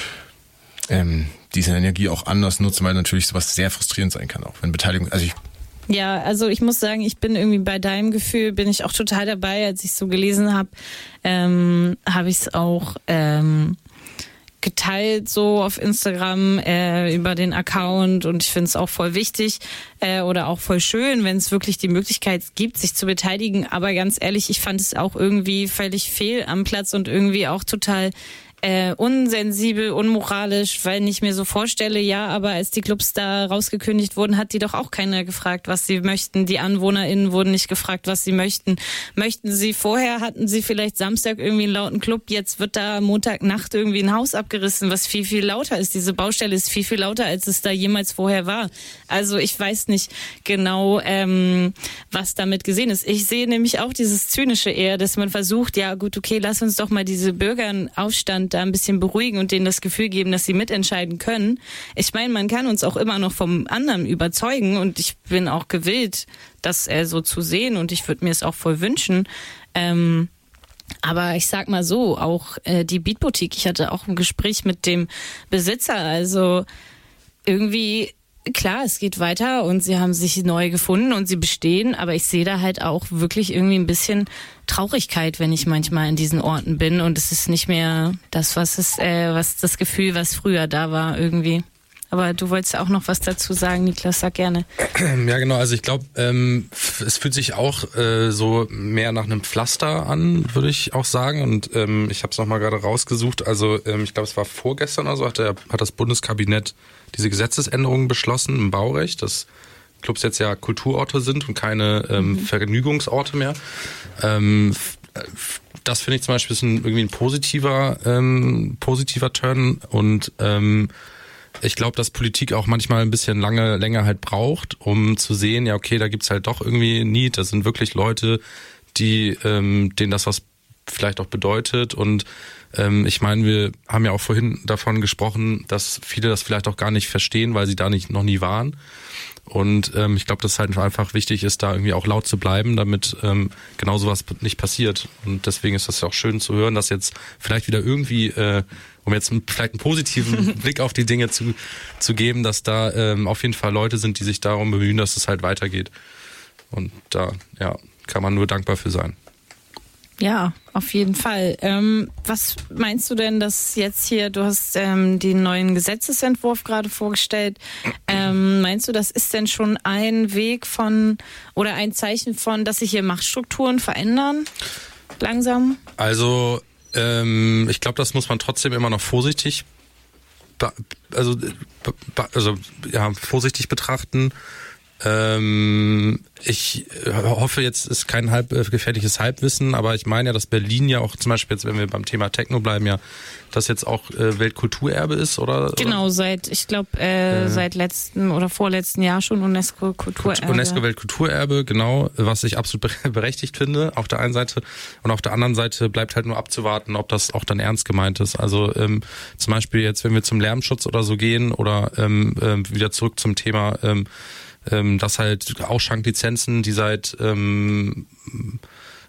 diese Energie auch anders nutzen, weil natürlich sowas sehr frustrierend sein kann, auch wenn Beteiligung. Also ich muss sagen, ich bin irgendwie bei deinem Gefühl, bin ich auch total dabei. Als ich es so gelesen habe, habe ich es auch geteilt so auf Instagram über den Account, und ich finde es auch voll wichtig oder auch voll schön, wenn es wirklich die Möglichkeit gibt, sich zu beteiligen. Aber ganz ehrlich, ich fand es auch irgendwie völlig fehl am Platz und irgendwie auch total unsensibel, unmoralisch, weil ich mir so vorstelle, ja, aber als die Clubs da rausgekündigt wurden, hat die doch auch keiner gefragt, was sie möchten. Die AnwohnerInnen wurden nicht gefragt, was sie möchten. Möchten sie vorher, hatten sie vielleicht Samstag irgendwie einen lauten Club, jetzt wird da Montagnacht irgendwie ein Haus abgerissen, was viel, viel lauter ist. Diese Baustelle ist viel, viel lauter, als es da jemals vorher war. Also ich weiß nicht genau, was damit gesehen ist. Ich sehe nämlich auch dieses Zynische eher, dass man versucht, ja gut, okay, lass uns doch mal diese Bürgeraufstand da ein bisschen beruhigen und denen das Gefühl geben, dass sie mitentscheiden können. Ich meine, man kann uns auch immer noch vom anderen überzeugen, und ich bin auch gewillt, das so zu sehen, und ich würde mir es auch voll wünschen. Aber ich sag mal so, auch die Beatboutique, ich hatte auch ein Gespräch mit dem Besitzer, also irgendwie, klar, es geht weiter und sie haben sich neu gefunden und sie bestehen, aber ich sehe da halt auch wirklich irgendwie ein bisschen Traurigkeit, wenn ich manchmal in diesen Orten bin, und es ist nicht mehr das, was das Gefühl, was früher da war irgendwie. Aber du wolltest auch noch was dazu sagen, Niklas, sag gerne. Ja, genau, also ich glaube, es fühlt sich auch so mehr nach einem Pflaster an, würde ich auch sagen, und ich habe es nochmal gerade rausgesucht, also ich glaube, es war vorgestern oder so, hat das Bundeskabinett diese Gesetzesänderungen beschlossen im Baurecht, dass Clubs jetzt ja Kulturorte sind und keine Vergnügungsorte mehr. Das finde ich zum Beispiel ist irgendwie ein positiver Turn, und ich glaube, dass Politik auch manchmal ein bisschen länger halt braucht, um zu sehen, ja okay, da gibt's halt doch irgendwie Need, das sind wirklich Leute, die denen das was vielleicht auch bedeutet, und ich meine, wir haben ja auch vorhin davon gesprochen, dass viele das vielleicht auch gar nicht verstehen, weil sie da noch nie waren. Und ich glaube, dass es halt einfach wichtig ist, da irgendwie auch laut zu bleiben, damit genau sowas nicht passiert. Und deswegen ist das ja auch schön zu hören, dass jetzt vielleicht wieder irgendwie, um jetzt vielleicht einen positiven Blick auf die Dinge zu geben, dass da auf jeden Fall Leute sind, die sich darum bemühen, dass es halt weitergeht. Und da kann man nur dankbar für sein. Ja, auf jeden Fall. Was meinst du denn, dass jetzt hier, du hast den neuen Gesetzesentwurf gerade vorgestellt, meinst du, das ist denn schon ein Weg von oder ein Zeichen von, dass sich hier Machtstrukturen verändern? Langsam? Also, ich glaube, das muss man trotzdem immer noch vorsichtig vorsichtig betrachten. Ich hoffe, jetzt ist kein gefährliches Halbwissen, aber ich meine ja, dass Berlin ja auch zum Beispiel jetzt, wenn wir beim Thema Techno bleiben, ja, das jetzt auch Weltkulturerbe ist, oder? Genau, seit letzten oder vorletzten Jahr schon UNESCO-Kulturerbe. UNESCO-Weltkulturerbe, genau, was ich absolut berechtigt finde, auf der einen Seite. Und auf der anderen Seite bleibt halt nur abzuwarten, ob das auch dann ernst gemeint ist. Also zum Beispiel jetzt, wenn wir zum Lärmschutz oder so gehen oder wieder zurück zum Thema dass halt Ausschanklizenzen, die seit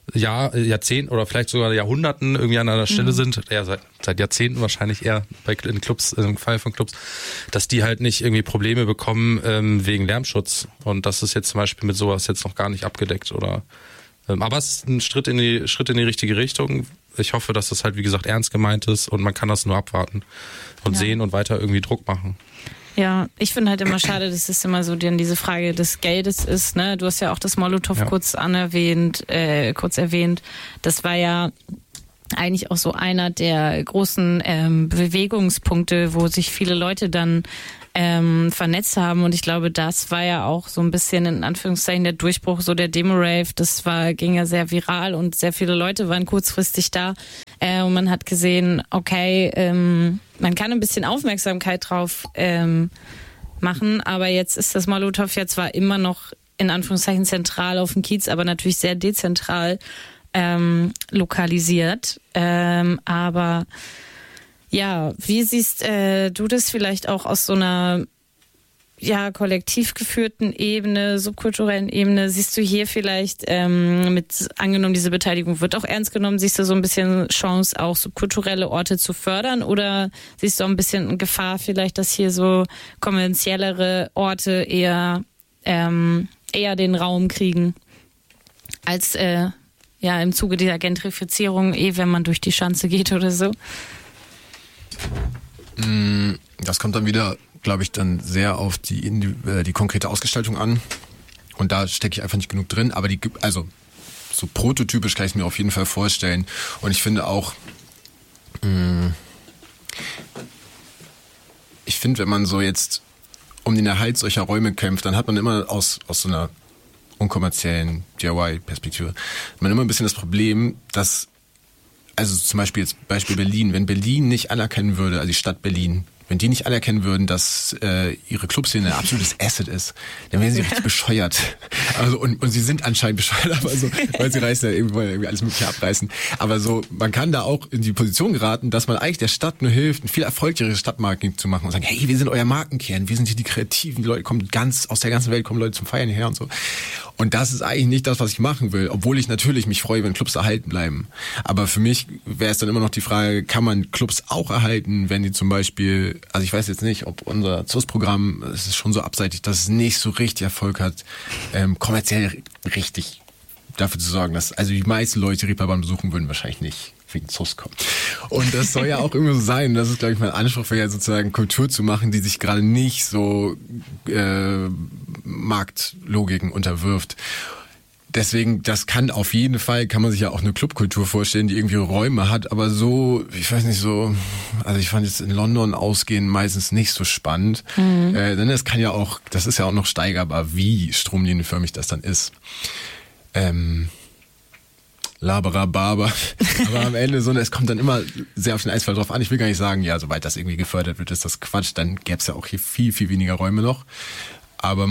Jahrzehnten oder vielleicht sogar Jahrhunderten irgendwie an einer Stelle sind, seit Jahrzehnten wahrscheinlich eher in Clubs, im Fall von Clubs, dass die halt nicht irgendwie Probleme bekommen wegen Lärmschutz. Und das ist jetzt zum Beispiel mit sowas jetzt noch gar nicht abgedeckt oder. Aber es ist ein Schritt in die richtige Richtung. Ich hoffe, dass das halt, wie gesagt, ernst gemeint ist und man kann das nur abwarten und sehen und weiter irgendwie Druck machen. Ja, ich finde halt immer schade, dass es immer so diese Frage des Geldes ist, ne? Du hast ja auch das Molotow kurz erwähnt. Das war ja eigentlich auch so einer der großen Bewegungspunkte, wo sich viele Leute dann vernetzt haben, und ich glaube, das war ja auch so ein bisschen in Anführungszeichen der Durchbruch, so der Demo-Rave, ging ja sehr viral und sehr viele Leute waren kurzfristig da und man hat gesehen, okay, man kann ein bisschen Aufmerksamkeit drauf machen, aber jetzt ist das Molotow ja zwar immer noch in Anführungszeichen zentral auf dem Kiez, aber natürlich sehr dezentral lokalisiert, aber ja, wie siehst du das vielleicht auch aus so einer kollektiv geführten Ebene, subkulturellen Ebene? Siehst du hier vielleicht angenommen, diese Beteiligung wird auch ernst genommen, siehst du so ein bisschen Chance, auch subkulturelle Orte zu fördern, oder siehst du auch ein bisschen Gefahr vielleicht, dass hier so kommerziellere Orte eher den Raum kriegen als im Zuge dieser Gentrifizierung, wenn man durch die Schanze geht oder so? Das kommt dann wieder, glaube ich, dann sehr auf die konkrete Ausgestaltung an. Und da stecke ich einfach nicht genug drin. Aber so prototypisch kann ich es mir auf jeden Fall vorstellen. Und ich finde auch, wenn man so jetzt um den Erhalt solcher Räume kämpft, dann hat man immer aus so einer unkommerziellen DIY-Perspektive, man immer ein bisschen das Problem, dass, also zum Beispiel Berlin, wenn Berlin nicht anerkennen würde, also die Stadt Berlin, wenn die nicht anerkennen würden, dass ihre Clubszene ein absolutes Asset ist, dann wären sie richtig bescheuert. Also und sie sind anscheinend bescheuert, aber so, weil sie reißen ja irgendwie alles Mögliche abreißen. Aber so, man kann da auch in die Position geraten, dass man eigentlich der Stadt nur hilft, ein viel erfolgreicheres Stadtmarketing zu machen und sagen, hey, wir sind euer Markenkern, wir sind hier die Kreativen, die Leute kommen aus der ganzen Welt, kommen Leute zum Feiern hierher und so. Und das ist eigentlich nicht das, was ich machen will, obwohl ich natürlich mich freue, wenn Clubs erhalten bleiben. Aber für mich wäre es dann immer noch die Frage, kann man Clubs auch erhalten, wenn die zum Beispiel, also ich weiß jetzt nicht, ob unser ZUS-Programm, es ist schon so abseitig, dass es nicht so richtig Erfolg hat, kommerziell richtig dafür zu sorgen, dass, also die meisten Leute, die Reeperbahn besuchen, würden wahrscheinlich nicht wegen ZUS kommen. Und das soll ja auch irgendwie so sein. Das ist, glaube ich, mein Anspruch, wäre ja sozusagen Kultur zu machen, die sich gerade nicht so Marktlogiken unterwirft. Deswegen, kann man sich ja auch eine Clubkultur vorstellen, die irgendwie Räume hat, aber so, ich weiß nicht, so, also ich fand jetzt in London ausgehen meistens nicht so spannend, denn das ist ja auch noch steigerbar, wie stromlinienförmig das dann ist. Laberababer. Aber am Ende es kommt dann immer sehr auf den Einzelfall drauf an. Ich will gar nicht sagen, ja, sobald das irgendwie gefördert wird, ist das Quatsch. Dann gäbe es ja auch hier viel, viel weniger Räume noch. Aber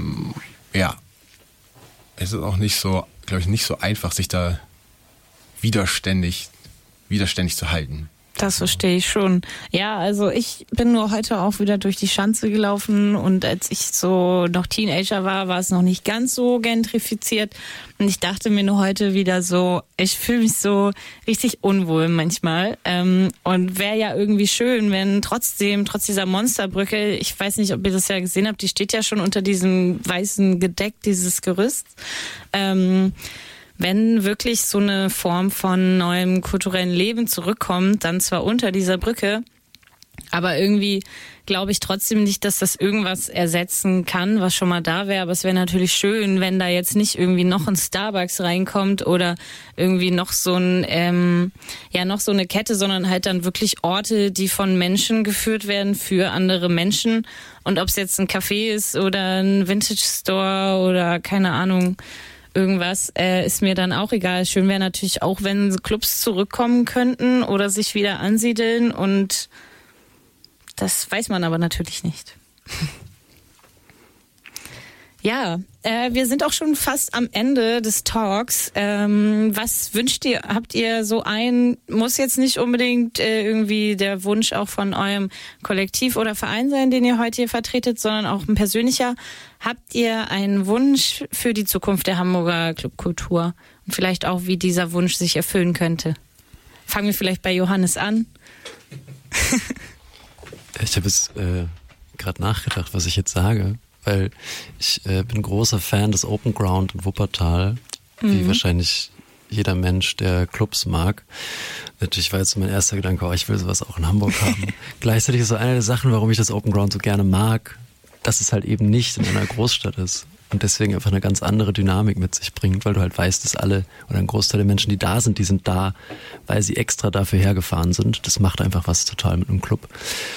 es ist auch nicht so, glaube ich, nicht so einfach, sich da widerständig zu halten. Das verstehe ich schon. Ja, also ich bin nur heute auch wieder durch die Schanze gelaufen, und als ich so noch Teenager war es noch nicht ganz so gentrifiziert, und ich dachte mir nur heute wieder so, ich fühle mich so richtig unwohl manchmal, und wäre ja irgendwie schön, wenn trotz dieser Monsterbrücke, ich weiß nicht, ob ihr das ja gesehen habt, die steht ja schon unter diesem weißen Gedeck, dieses Gerüst, wenn wirklich so eine Form von neuem kulturellen Leben zurückkommt, dann zwar unter dieser Brücke, aber irgendwie glaube ich trotzdem nicht, dass das irgendwas ersetzen kann, was schon mal da wäre. Aber es wäre natürlich schön, wenn da jetzt nicht irgendwie noch ein Starbucks reinkommt oder irgendwie noch so eine Kette, sondern halt dann wirklich Orte, die von Menschen geführt werden für andere Menschen. Und ob es jetzt ein Café ist oder ein Vintage Store oder keine Ahnung, irgendwas, ist mir dann auch egal. Schön wäre natürlich auch, wenn Clubs zurückkommen könnten oder sich wieder ansiedeln, und das weiß man aber natürlich nicht. Ja, wir sind auch schon fast am Ende des Talks. Was wünscht ihr? Habt ihr so muss jetzt nicht unbedingt irgendwie der Wunsch auch von eurem Kollektiv oder Verein sein, den ihr heute hier vertretet, sondern auch ein persönlicher. Habt ihr einen Wunsch für die Zukunft der Hamburger Clubkultur? Und vielleicht auch, wie dieser Wunsch sich erfüllen könnte. Fangen wir vielleicht bei Johannes an. Ich habe jetzt gerade nachgedacht, was ich jetzt sage, weil ich bin großer Fan des Open Ground in Wuppertal, wie wahrscheinlich jeder Mensch, der Clubs mag. Natürlich war jetzt mein erster Gedanke, ich will sowas auch in Hamburg haben. Gleichzeitig ist so eine der Sachen, warum ich das Open Ground so gerne mag, dass es halt eben nicht in einer Großstadt ist und deswegen einfach eine ganz andere Dynamik mit sich bringt, weil du halt weißt, dass alle oder ein Großteil der Menschen, die sind da, weil sie extra dafür hergefahren sind. Das macht einfach was total mit einem Club.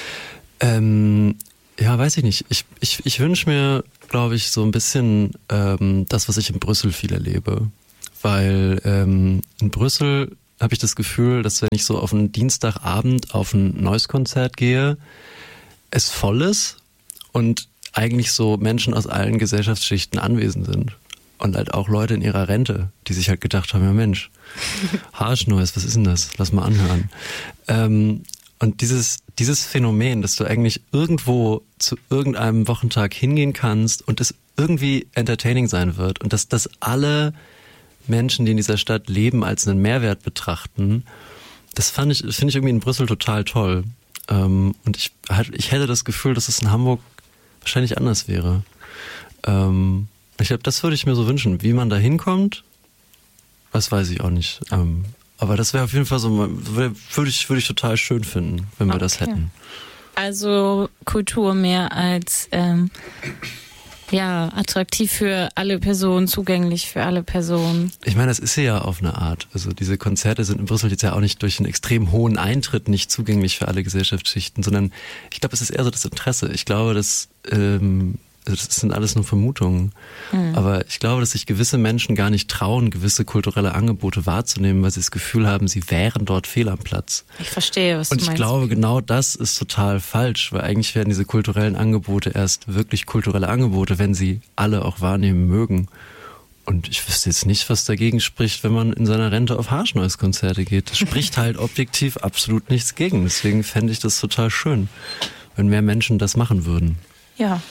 Ja, weiß ich nicht. Ich wünsche mir, glaube ich, so ein bisschen das, was ich in Brüssel viel erlebe. Weil in Brüssel habe ich das Gefühl, dass wenn ich so auf einen Dienstagabend auf ein Noise-Konzert gehe, es voll ist und eigentlich so Menschen aus allen Gesellschaftsschichten anwesend sind. Und halt auch Leute in ihrer Rente, die sich halt gedacht haben, ja Mensch, Harsh-Noise, was ist denn das? Lass mal anhören. Und dieses Phänomen, dass du eigentlich irgendwo zu irgendeinem Wochentag hingehen kannst und es irgendwie entertaining sein wird und dass das alle Menschen, die in dieser Stadt leben, als einen Mehrwert betrachten, das finde ich irgendwie in Brüssel total toll. Und ich hätte das Gefühl, dass es in Hamburg wahrscheinlich anders wäre. Ich glaube, das würde ich mir so wünschen. Wie man da hinkommt, das weiß ich auch nicht. Aber das wäre auf jeden Fall so, würde ich total schön finden, wenn wir das hätten. Also Kultur mehr als attraktiv für alle Personen, zugänglich für alle Personen. Ich meine, das ist ja auf eine Art. Also diese Konzerte sind in Brüssel jetzt ja auch nicht durch einen extrem hohen Eintritt nicht zugänglich für alle Gesellschaftsschichten, sondern ich glaube, es ist eher so das Interesse. Ich glaube, das sind alles nur Vermutungen. Aber ich glaube, dass sich gewisse Menschen gar nicht trauen, gewisse kulturelle Angebote wahrzunehmen, weil sie das Gefühl haben, sie wären dort fehl am Platz. Ich verstehe, was du meinst. Und ich glaube, genau das ist total falsch, weil eigentlich werden diese kulturellen Angebote erst wirklich kulturelle Angebote, wenn sie alle auch wahrnehmen mögen. Und ich wüsste jetzt nicht, was dagegen spricht, wenn man in seiner Rente auf Harsh-Noise-Konzerte geht. Das spricht halt objektiv absolut nichts gegen. Deswegen fände ich das total schön, wenn mehr Menschen das machen würden. Ja.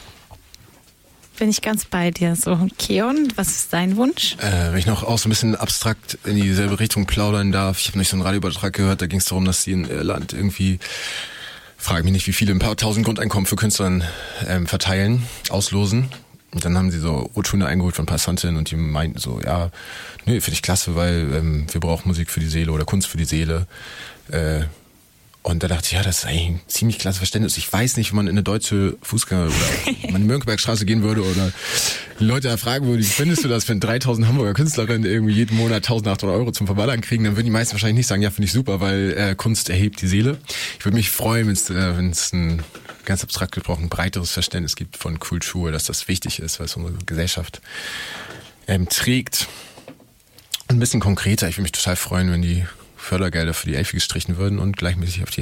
Bin ich ganz bei dir. So, Keon, was ist dein Wunsch? Wenn ich noch auch so ein bisschen abstrakt in dieselbe Richtung plaudern darf. Ich habe nicht so einen Radioübertrag gehört, da ging es darum, dass die in Irland irgendwie, frage mich nicht wie viele, ein paar tausend Grundeinkommen für Künstler verteilen, auslosen. Und dann haben sie so O-Töne eingeholt von Passantinnen und die meinten so, ja, nö, finde ich klasse, weil wir brauchen Musik für die Seele oder Kunst für die Seele. Und da dachte ich, ja, das ist eigentlich ein ziemlich klasse Verständnis. Ich weiß nicht, wenn man in eine deutsche Fußgänger- oder man in die Mönckebergstraße gehen würde oder Leute da fragen würde, wie findest du das, wenn 3000 Hamburger Künstlerinnen irgendwie jeden Monat 1800 € zum Verballern kriegen, dann würden die meisten wahrscheinlich nicht sagen, ja, finde ich super, weil Kunst erhebt die Seele. Ich würde mich freuen, wenn es ein ganz abstrakt gesprochen breiteres Verständnis gibt von Kultur, dass das wichtig ist, weil es unsere Gesellschaft trägt. Und ein bisschen konkreter, ich würde mich total freuen, wenn die Fördergelder für die Elfi gestrichen würden und gleichmäßig auf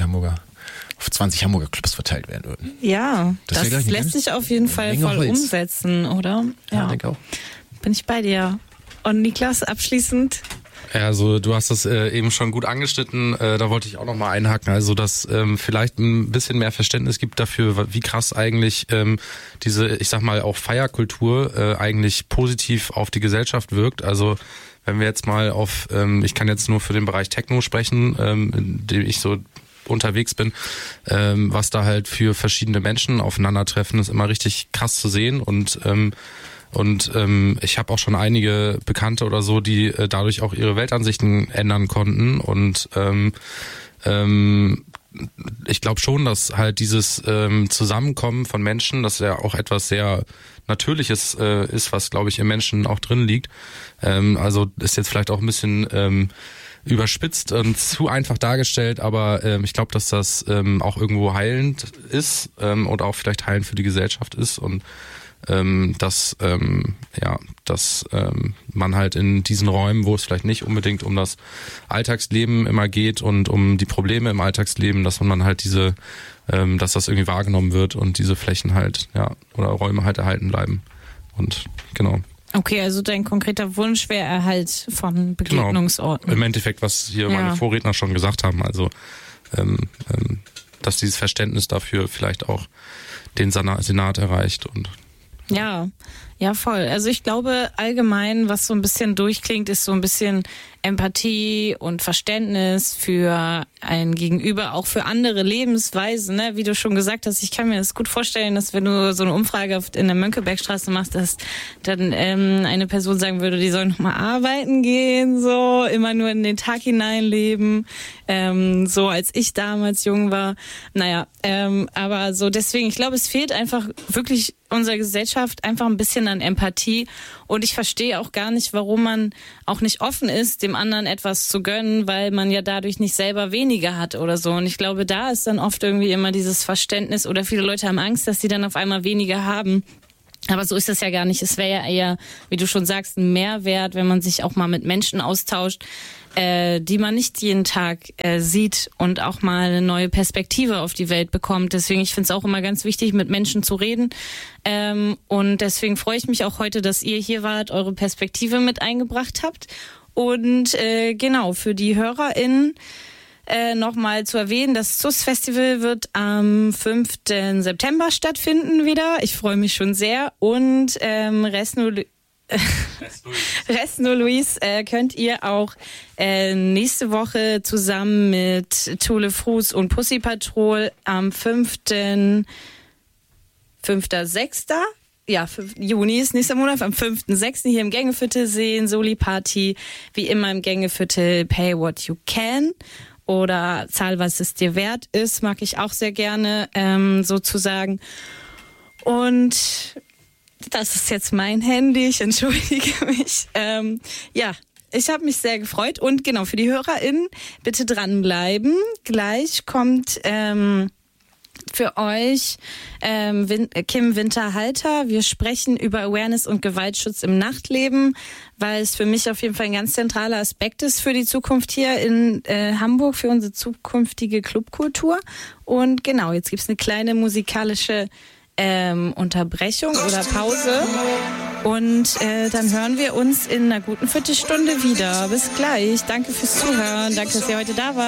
20 Hamburger Clubs verteilt werden würden. Ja, das lässt sich auf jeden Fall voll umsetzen, oder? Ja, ich denke auch. Bin ich bei dir. Und Niklas, abschließend? Ja, also du hast das eben schon gut angeschnitten, da wollte ich auch noch mal einhaken, also dass vielleicht ein bisschen mehr Verständnis gibt dafür, wie krass eigentlich diese, ich sag mal, auch Feierkultur eigentlich positiv auf die Gesellschaft wirkt. Also wenn wir jetzt mal auf, ich kann jetzt nur für den Bereich Techno sprechen, in dem ich so unterwegs bin, was da halt für verschiedene Menschen aufeinandertreffen, ist immer richtig krass zu sehen und ich habe auch schon einige Bekannte oder so, die dadurch auch ihre Weltansichten ändern konnten und ich glaube schon, dass halt dieses Zusammenkommen von Menschen, das ja auch etwas sehr Natürliches ist, was glaube ich im Menschen auch drin liegt. Also ist jetzt vielleicht auch ein bisschen überspitzt und zu einfach dargestellt, aber ich glaube, dass das auch irgendwo heilend ist und auch vielleicht heilend für die Gesellschaft ist und dass man halt in diesen Räumen, wo es vielleicht nicht unbedingt um das Alltagsleben immer geht und um die Probleme im Alltagsleben, dass man halt dass das irgendwie wahrgenommen wird und diese Flächen halt, oder Räume halt erhalten bleiben. Und genau. Okay, also dein konkreter Wunsch wäre Erhalt von Begegnungsorten. Genau. Im Endeffekt, was hier meine Vorredner schon gesagt haben, also dass dieses Verständnis dafür vielleicht auch den Senat erreicht und ja, Ja, voll. Also ich glaube allgemein, was so ein bisschen durchklingt, ist so ein bisschen Empathie und Verständnis für ein Gegenüber, auch für andere Lebensweisen, ne? Wie du schon gesagt hast, ich kann mir das gut vorstellen, dass wenn du so eine Umfrage in der Mönckebergstraße machst, dass dann eine Person sagen würde, die soll nochmal arbeiten gehen, so immer nur in den Tag hineinleben, so als ich damals jung war. Naja, aber so deswegen, ich glaube, es fehlt einfach wirklich unserer Gesellschaft einfach ein bisschen an Empathie und ich verstehe auch gar nicht, warum man auch nicht offen ist, dem anderen etwas zu gönnen, weil man ja dadurch nicht selber weniger hat oder so. Und ich glaube, da ist dann oft irgendwie immer dieses Verständnis oder viele Leute haben Angst, dass sie dann auf einmal weniger haben. Aber so ist es ja gar nicht. Es wäre ja eher, wie du schon sagst, ein Mehrwert, wenn man sich auch mal mit Menschen austauscht, die man nicht jeden Tag sieht und auch mal eine neue Perspektive auf die Welt bekommt. Deswegen, ich finde es auch immer ganz wichtig, mit Menschen zu reden. Und deswegen freue ich mich auch heute, dass ihr hier wart, eure Perspektive mit eingebracht habt. Und genau, für die HörerInnen nochmal zu erwähnen, das ZUS-Festival wird am 5. September stattfinden wieder. Ich freue mich schon sehr. Und Resno Luis könnt ihr auch nächste Woche zusammen mit Tule Frus und Pussy Patrol am 5.6. Ja, 5. Juni ist nächster Monat, am 5.6. hier im Gängeviertel sehen. Soli-Party, wie immer im Gängeviertel Pay What You Can. Oder Zahl, was es dir wert ist, mag ich auch sehr gerne sozusagen. Und das ist jetzt mein Handy, ich entschuldige mich. Ja, ich habe mich sehr gefreut. Und genau, für die HörerInnen, bitte dranbleiben. Gleich kommt für euch Kim Winterhalter. Wir sprechen über Awareness und Gewaltschutz im Nachtleben, weil es für mich auf jeden Fall ein ganz zentraler Aspekt ist für die Zukunft hier in Hamburg, für unsere zukünftige Clubkultur. Und genau, jetzt gibt's eine kleine musikalische Unterbrechung oder Pause. Und dann hören wir uns in einer guten Viertelstunde wieder. Bis gleich. Danke fürs Zuhören. Danke, dass ihr heute da wart.